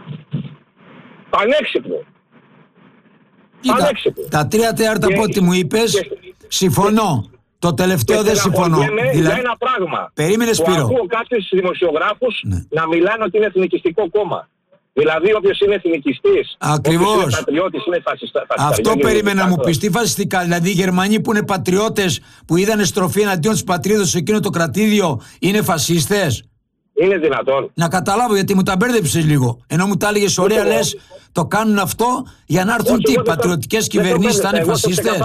Πανέξυπνο. Κοίτα, τα τρία τέταρτα από ό,τι μου είπες, και, συμφωνώ. Και, το τελευταίο και δεν συμφωνώ. Δηλαδή, για ένα πράγμα. Περίμενε, Σπύρο. Ακούω κάποιους δημοσιογράφους ναι. να μιλάνε ότι είναι εθνικιστικό κόμμα. Δηλαδή, όποιος είναι εθνικιστής, ακριβώς. όποιος είναι πατριώτης, είναι φασιστα, αυτό περίμενα να μου πεις. Τι φασιστικά, δηλαδή οι Γερμανοί που είναι πατριώτες, που είδανε στροφή εναντίον της πατρίδος σε εκείνο το κρατήδιο, είναι φασίστες? Είναι δυνατόν? Να καταλάβω, γιατί μου τα μπέρδεψες λίγο. Ενώ μου τα έλεγες ωραία, λες το κάνουν αυτό για να έρθουν τι, πατριωτικές κυβερνήσεις θα είναι φασίστες?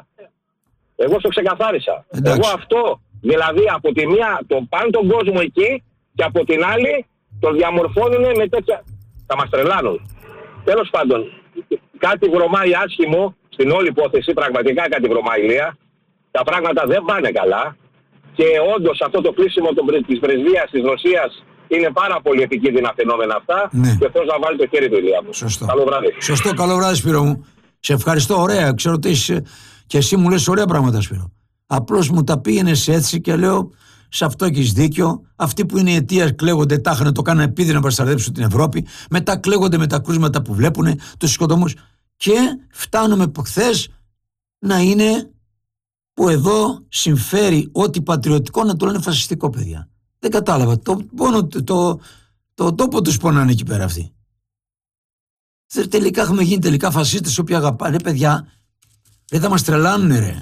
Εγώ στο ξεκαθάρισα. Εντάξει. Εγώ αυτό, δηλαδή από τη μία τον πάνε τον κόσμο εκεί και από την άλλη τον διαμορφώνουν με τέτοια... Θα μας τρελάνουν. Τέλος πάντων, κάτι βρωμάει άσχημο στην όλη υπόθεση, πραγματικά κάτι βρωμάει, Ηλία. Τα πράγματα δεν πάνε καλά και όντως αυτό το κλείσιμο της πρεσβείας της Ρωσίας είναι πάρα πολύ επικίνδυνα φαινόμενα αυτά, ναι. και αυτός να βάλει το χέρι του, Ηλία μου. Σωστό. Καλό βράδυ. Σωστό, καλό βράδυ, Σπύρο μου. Σε ευχαριστώ, ωραία. Ξέρω ότι είσαι... Και εσύ μου λες ωραία πράγματα, Σπύρο. Απλώς μου τα πήγαινες έτσι και λέω, σε αυτό έχεις δίκιο. Αυτοί που είναι η αιτία κλαίγονται, τάχα να το κάνουν επειδή να προστατεύσουν την Ευρώπη. Μετά κλαίγονται με τα κρούσματα που βλέπουν, τους σκοτωμούς. Και φτάνουμε από χθες να είναι που εδώ συμφέρει ό,τι πατριωτικό να το λένε φασιστικό, παιδιά. Δεν κατάλαβα. Το, πόνο, το, το, το τόπο τους πονάνε εκεί πέρα αυτοί. Τελικά έχουμε γίνει τελικά φασίστες όποιοι αγαπάνε, παιδιά. Δεν θα μας τρελάνουνε, ρε.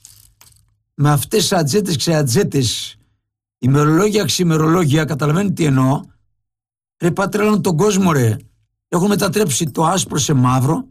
Με αυτές τις ατζέτες, ξεατζέτες, ημερολόγια, ξημερολόγια, καταλαβαίνετε τι εννοώ? Ρε, πατρέλανον τον κόσμο, ρε. Έχουν μετατρέψει το άσπρο σε μαύρο,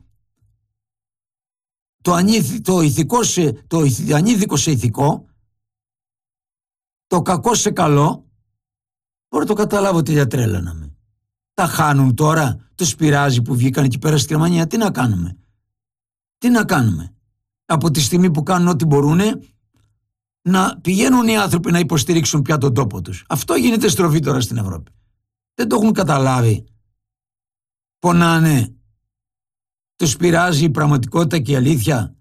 το, ανήθι, το, ηθικό σε, το ανήθικο σε ηθικό, το κακό σε καλό. Μπορώ να το καταλάβω τι διατρέλαναμε. Τα χάνουν τώρα, τους πειράζει που βγήκαν εκεί πέρα στη Γερμανία. Τι να κάνουμε? Τι να κάνουμε? Από τη στιγμή που κάνουν ό,τι μπορούν να πηγαίνουν οι άνθρωποι να υποστηρίξουν πια τον τόπο τους. Αυτό γίνεται στροφή τώρα στην Ευρώπη. Δεν το έχουν καταλάβει. Πονάνε. Τους πειράζει η πραγματικότητα και η αλήθεια.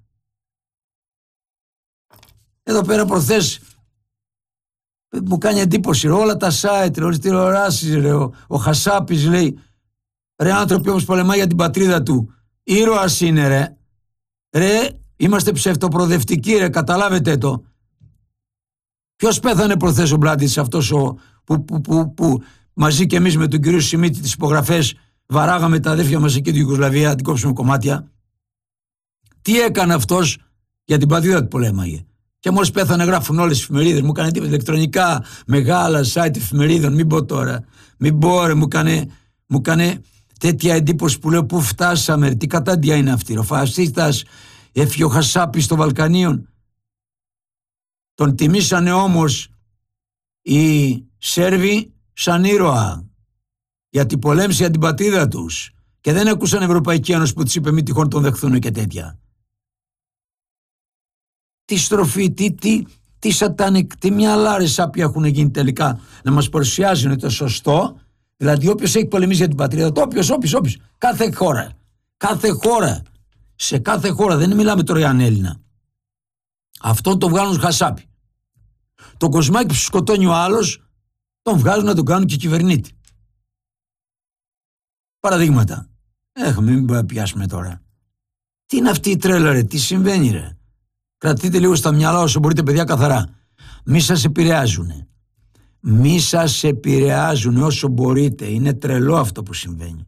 Εδώ πέρα προχθές μου κάνει εντύπωση, ρε, όλα τα site, όλες τις τηλεοράσεις, ρε, ο, ο Χασάπης λέει, ρε, άνθρωποι όπως πολεμάει για την πατρίδα του, ήρωας είναι, ρε. Ρε, είμαστε ψευτοπροοδευτικοί, ρε, καταλάβετε το. Ποιος πέθανε προχθές ο Μπλάντιτς, αυτός ο, που, που, που, που μαζί και εμείς με τον κύριο Σιμίτη τις υπογραφές βαράγαμε τα αδέρφια μας εκεί του Ιουγκοσλαβία, να την κόψουμε κομμάτια. Τι έκανε αυτός για την πατρίδα του πολέμαγε? Και μόλις πέθανε γράφουν όλες τις εφημερίδες, μου έκανε τίποτα, ηλεκτρονικά, μεγάλα site εφημερίδων, μην πω τώρα, μην πω ρε, μου έκανε, μου έκανε τέτοια εντύπωση που λέω πού φτάσαμε, τι κατάντια είναι αυτή, ο φασίστας έφυγε ο Χασάπης των Βαλκανίων. Τον τιμήσανε όμως οι Σέρβοι σαν ήρωα, γιατί πολέμησε για την πατρίδα τους και δεν ακούσαν Ευρωπαϊκή Ένωση που τους είπε μη τυχόν τον δεχθούν και τέτοια. Τι στροφή, τι, τι, τι σατανικ, τι μυαλάρες σάπια έχουν γίνει τελικά να μας παρουσιάζουν το σωστό. Δηλαδή όποιος έχει πολεμήσει για την πατρίδα του, όποιος, όποιος, όποιος, κάθε χώρα, κάθε χώρα, σε κάθε χώρα, δεν μιλάμε τώρα για έναν Έλληνα. Αυτόν τον βγάλουν Χασάπη. Τον Κοσμάκη που σκοτώνει ο άλλος, τον βγάζουν να τον κάνουν και κυβερνήτη. Παραδείγματα. Έχουμε, μην πιάσουμε τώρα. Τι είναι αυτή η τρέλα, ρε, τι συμβαίνει, ρε? Κρατείτε λίγο στα μυαλά όσο μπορείτε, παιδιά, καθαρά. Μη σας επηρεάζουνε. Μη σας επηρεάζουνε όσο μπορείτε. Είναι τρελό αυτό που συμβαίνει.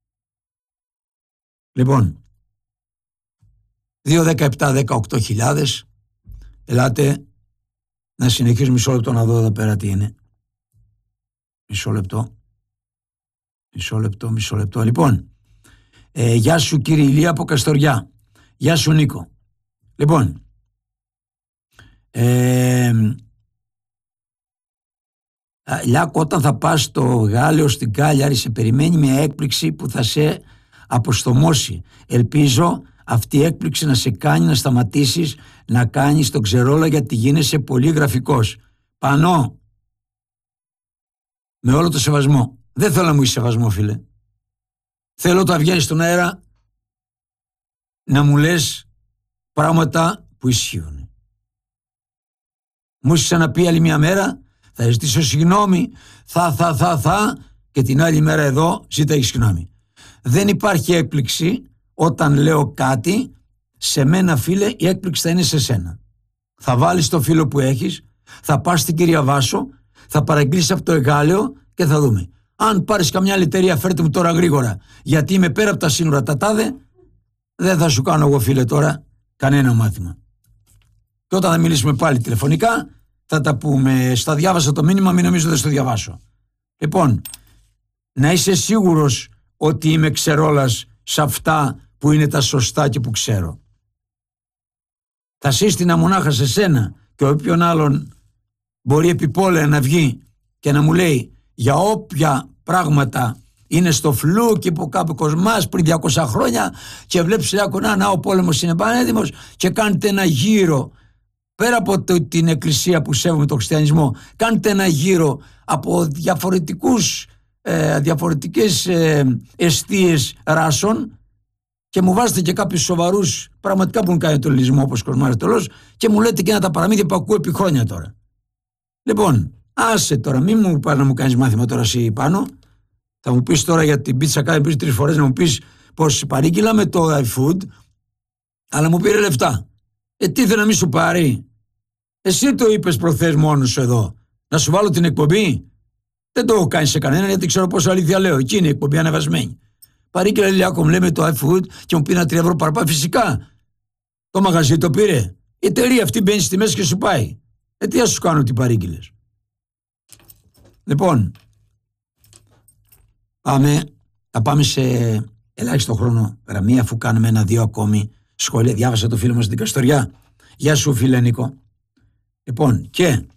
Λοιπόν, δύο δεκαεπτά δεκαοκτώ χιλιάδες. Ελάτε να συνεχίσουμε μισό λεπτό να δω εδώ πέρα τι είναι. Μισό λεπτό. Μισό λεπτό, μισό λεπτό. Λοιπόν, ε, γεια σου κύριε Ηλία από Καστοριά. Γεια σου Νίκο. Λοιπόν, ε, Λιάκο, όταν θα πας στο Γάλλιο στην Κάλιαρη σε περιμένει μια έκπληξη που θα σε αποστομώσει. Ελπίζω αυτή η έκπληξη να σε κάνει να σταματήσεις να κάνεις τον ξερόλα, γιατί γίνεσαι πολύ γραφικός. Πανώ, με όλο το σεβασμό, δεν θέλω να μου είσαι σεβασμό, φίλε. Θέλω όταν βγαίνεις στον αέρα να μου λες πράγματα που ισχύουν. Μου είσαι ξαναπεί άλλη μια μέρα, θα ζητήσω συγγνώμη, θα, θα, θα, θα, και την άλλη μέρα εδώ ζήταγε συγγνώμη. Δεν υπάρχει έκπληξη όταν λέω κάτι, σε μένα, φίλε, η έκπληξη θα είναι σε σένα. Θα βάλεις το φίλο που έχεις, θα πας στην κυρία Βάσο, θα παραγγείλεις από το Εγάλεο και θα δούμε. Αν πάρεις καμιά άλλη εταιρεία, φέρτε μου τώρα γρήγορα, γιατί είμαι πέρα από τα σύνορα τα τάδε, δεν θα σου κάνω εγώ, φίλε, τώρα κανένα μάθημα. Και όταν θα μιλήσουμε πάλι τηλεφωνικά, θα τα πούμε. Στα διάβασα το μήνυμα, μην νομίζω δεν στο διαβάσω. Λοιπόν, να είσαι σίγουρος ότι είμαι ξερόλας σε αυτά που είναι τα σωστά και που ξέρω. Θα σύστηνα μονάχα σε σένα και όποιον άλλον μπορεί επιπόλαια να βγει και να μου λέει για όποια πράγματα είναι στο φλού και που κάπου κοσμάς πριν διακόσια χρόνια και βλέπεις να, να ο πόλεμος είναι πανέτοιμος και κάνετε ένα γύρο πέρα από το, την εκκλησία που σέβομαι τον χριστιανισμό, κάντε ένα γύρο από διαφορετικούς, ε, διαφορετικές ε, εστίες ράσων και μου βάζετε και κάποιους σοβαρούς πραγματικά που έχουν κάνει τον λυσμό όπως Κοσμάρης και μου λέτε και ένα τα παραμύθια που ακούω επί χρόνια τώρα. Λοιπόν, άσε τώρα, μην μου πας να μου κάνεις μάθημα τώρα εσύ πάνω. Θα μου πεις τώρα για την πίτσα κάνει πεις τρεις φορές να μου πεις πως παρήγγειλα με το iFood, αλλά μου πήρε λεφτά. Ε, τι ήθελε να μην σου πάρει. Εσύ το είπες προχθές μόνος σου εδώ. Να σου βάλω την εκπομπή. Δεν το έχω κάνει σε κανένα γιατί ξέρω πόσο αλήθεια λέω. Εκεί είναι η εκπομπή ανεβασμένη. Παρήγγειλα Λιάκο, μου λέμε το iFood και μου πήρε τρία ευρώ παραπάνω. Φυσικά. Το μαγαζί το πήρε. Η εταιρεία αυτή μπαίνει στη μέση και σου πάει. Ε, τι θα σου κάνω την παρήγγειλες. Λοιπόν, πάμε, θα πάμε σε ελάχιστο χρόνο γραμμή, αφού κάνουμε ένα-δύο ακόμη σχόλια. Διάβασα το φίλο μας στην Καστοριά. Γεια σου, φίλε Νίκο. Λοιπόν, και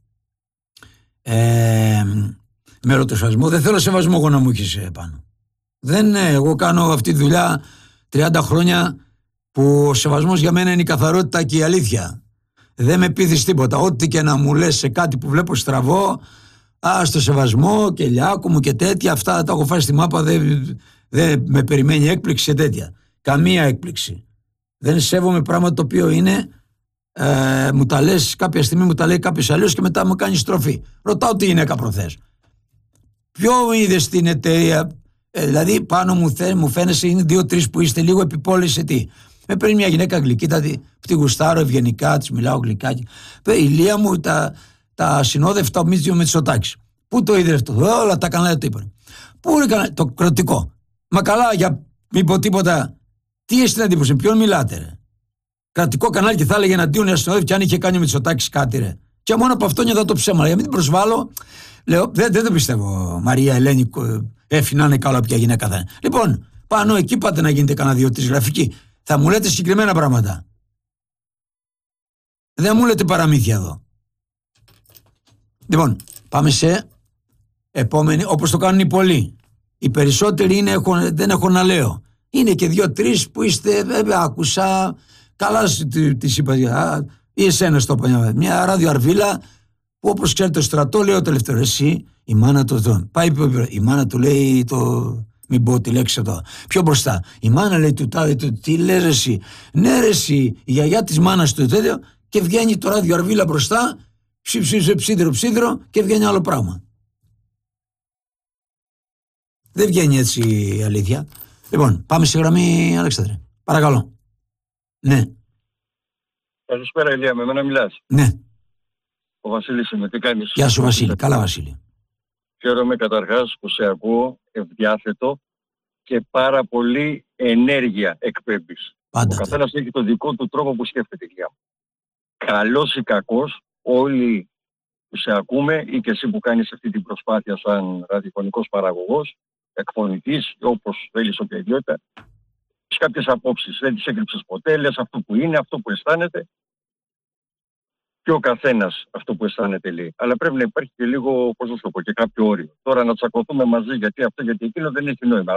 ε, με ρωτοσβασμό, δεν θέλω σεβασμό εγώ να μου έχεις πάνω. Δεν, εγώ κάνω αυτή τη δουλειά τριάντα χρόνια που ο σεβασμός για μένα είναι η καθαρότητα και η αλήθεια. Δεν με πείθεις τίποτα. Ό,τι και να μου λες σε κάτι που βλέπω στραβό, α, στο σεβασμό και Λιάκο μου και τέτοια, αυτά τα έχω φάει στη μάπα, δεν, δεν με περιμένει έκπληξη σε τέτοια. Καμία έκπληξη. Δεν σέβομαι πράγμα το οποίο είναι, ε, μου τα λες κάποια στιγμή, μου τα λέει κάποιος αλλιώς και μετά μου κάνει στροφή. Ρωτάω τι γυναίκα προχθές. Ποιο είδες στην εταιρεία, ε, δηλαδή πάνω μου, θε, μου φαίνεσαι είναι δύο-τρεις που είστε λίγο επιπόλαιοι τι. Με παίρνει μια γυναίκα γλυκύτατη, που τη γουστάρω ευγενικά, της μιλάω γλυκάκι. Η Λία μου τα, τα συνόδευτα με τη Μητσοτάκη. Πού το είδε αυτό, όλα τα κανάλια το είπαν. Πού είναι κανάλι, το κρατικό. Μα καλά, για μην πω τίποτα, τι έχει την εντύπωση, ποιον μιλάτε, ρε. Κρατικό κανάλι και θα έλεγε εναντίον να συνοδεύει και αν είχε κάνει ο Μητσοτάκης κάτι, ρε. Και μόνο από αυτό νιώθω το ψέμα. Για μην την προσβάλλω, λέω, δεν, δεν το πιστεύω. Μαρία Ελένη, έφη να είναι καλά, ποια γυναίκα θα είναι. Λοιπόν, πάνω εκεί πάτε να γίνετε κανένα δύο-τρεις γραφικοί. Θα μου λέτε συγκεκριμένα πράγματα. Δεν μου λέτε παραμύθια εδώ. Λοιπόν, πάμε σε επόμενη, όπως το κάνουν οι πολλοί. Οι περισσότεροι είναι, έχω, δεν έχω να λέω. Είναι και δύο-τρεις που είστε, βέβαια, άκουσα, καλά τις είπα, α, ή εσένα στο είπα, μια ραδιοαρβίλα που όπως ξέρετε το στρατό, λέω τελευταίο, εσύ, η μάνα του εδώ. Πάει, η μάνα του λέει το... Μην πω τη λέξη εδώ. Πιο μπροστά. Η μάνα λέει του τάδε του, τι λες εσύ. Ναι, ρε εσύ, η γιαγιά της μάνας του τέτοιο και βγαίνει το ράδιο αρβίλα μπροστά, ψήψε ψίδρο ψίδρο και βγαίνει άλλο πράγμα. Δεν βγαίνει έτσι η αλήθεια. Λοιπόν, πάμε στη γραμμή, Αλέξανδρε. Παρακαλώ. Ναι. Καλησπέρα, Ηλία, με μένα μιλάς. Ναι. Ο Βασίλης είμαι, τι κάνεις. Γεια σου, Βασίλη. Καλά, Βασίλη. Χαίρομαι καταρχάς που σε ακούω ευδιάθετο και πάρα πολύ ενέργεια εκπέμπεις. Πάντα. Ο καθένας έχει το δικό του τρόπο που σκέφτεται, Ηλία. Καλός ή κακός, όλοι που σε ακούμε ή και εσύ που κάνεις αυτή την προσπάθεια σαν ραδιοφωνικός παραγωγός, εκφωνητής, όπως θέλεις όποια ιδιότητα, έχεις κάποιες απόψεις. Δεν τις έκρυψες ποτέ, λες αυτό που είναι, αυτό που αισθάνεται. Και ο καθένας αυτό που αισθάνεται λέει. Αλλά πρέπει να υπάρχει και λίγο, πώς να το πω, και κάποιο όριο. Τώρα να τσακωθούμε μαζί γιατί αυτό, γιατί εκείνο δεν έχει νόημα.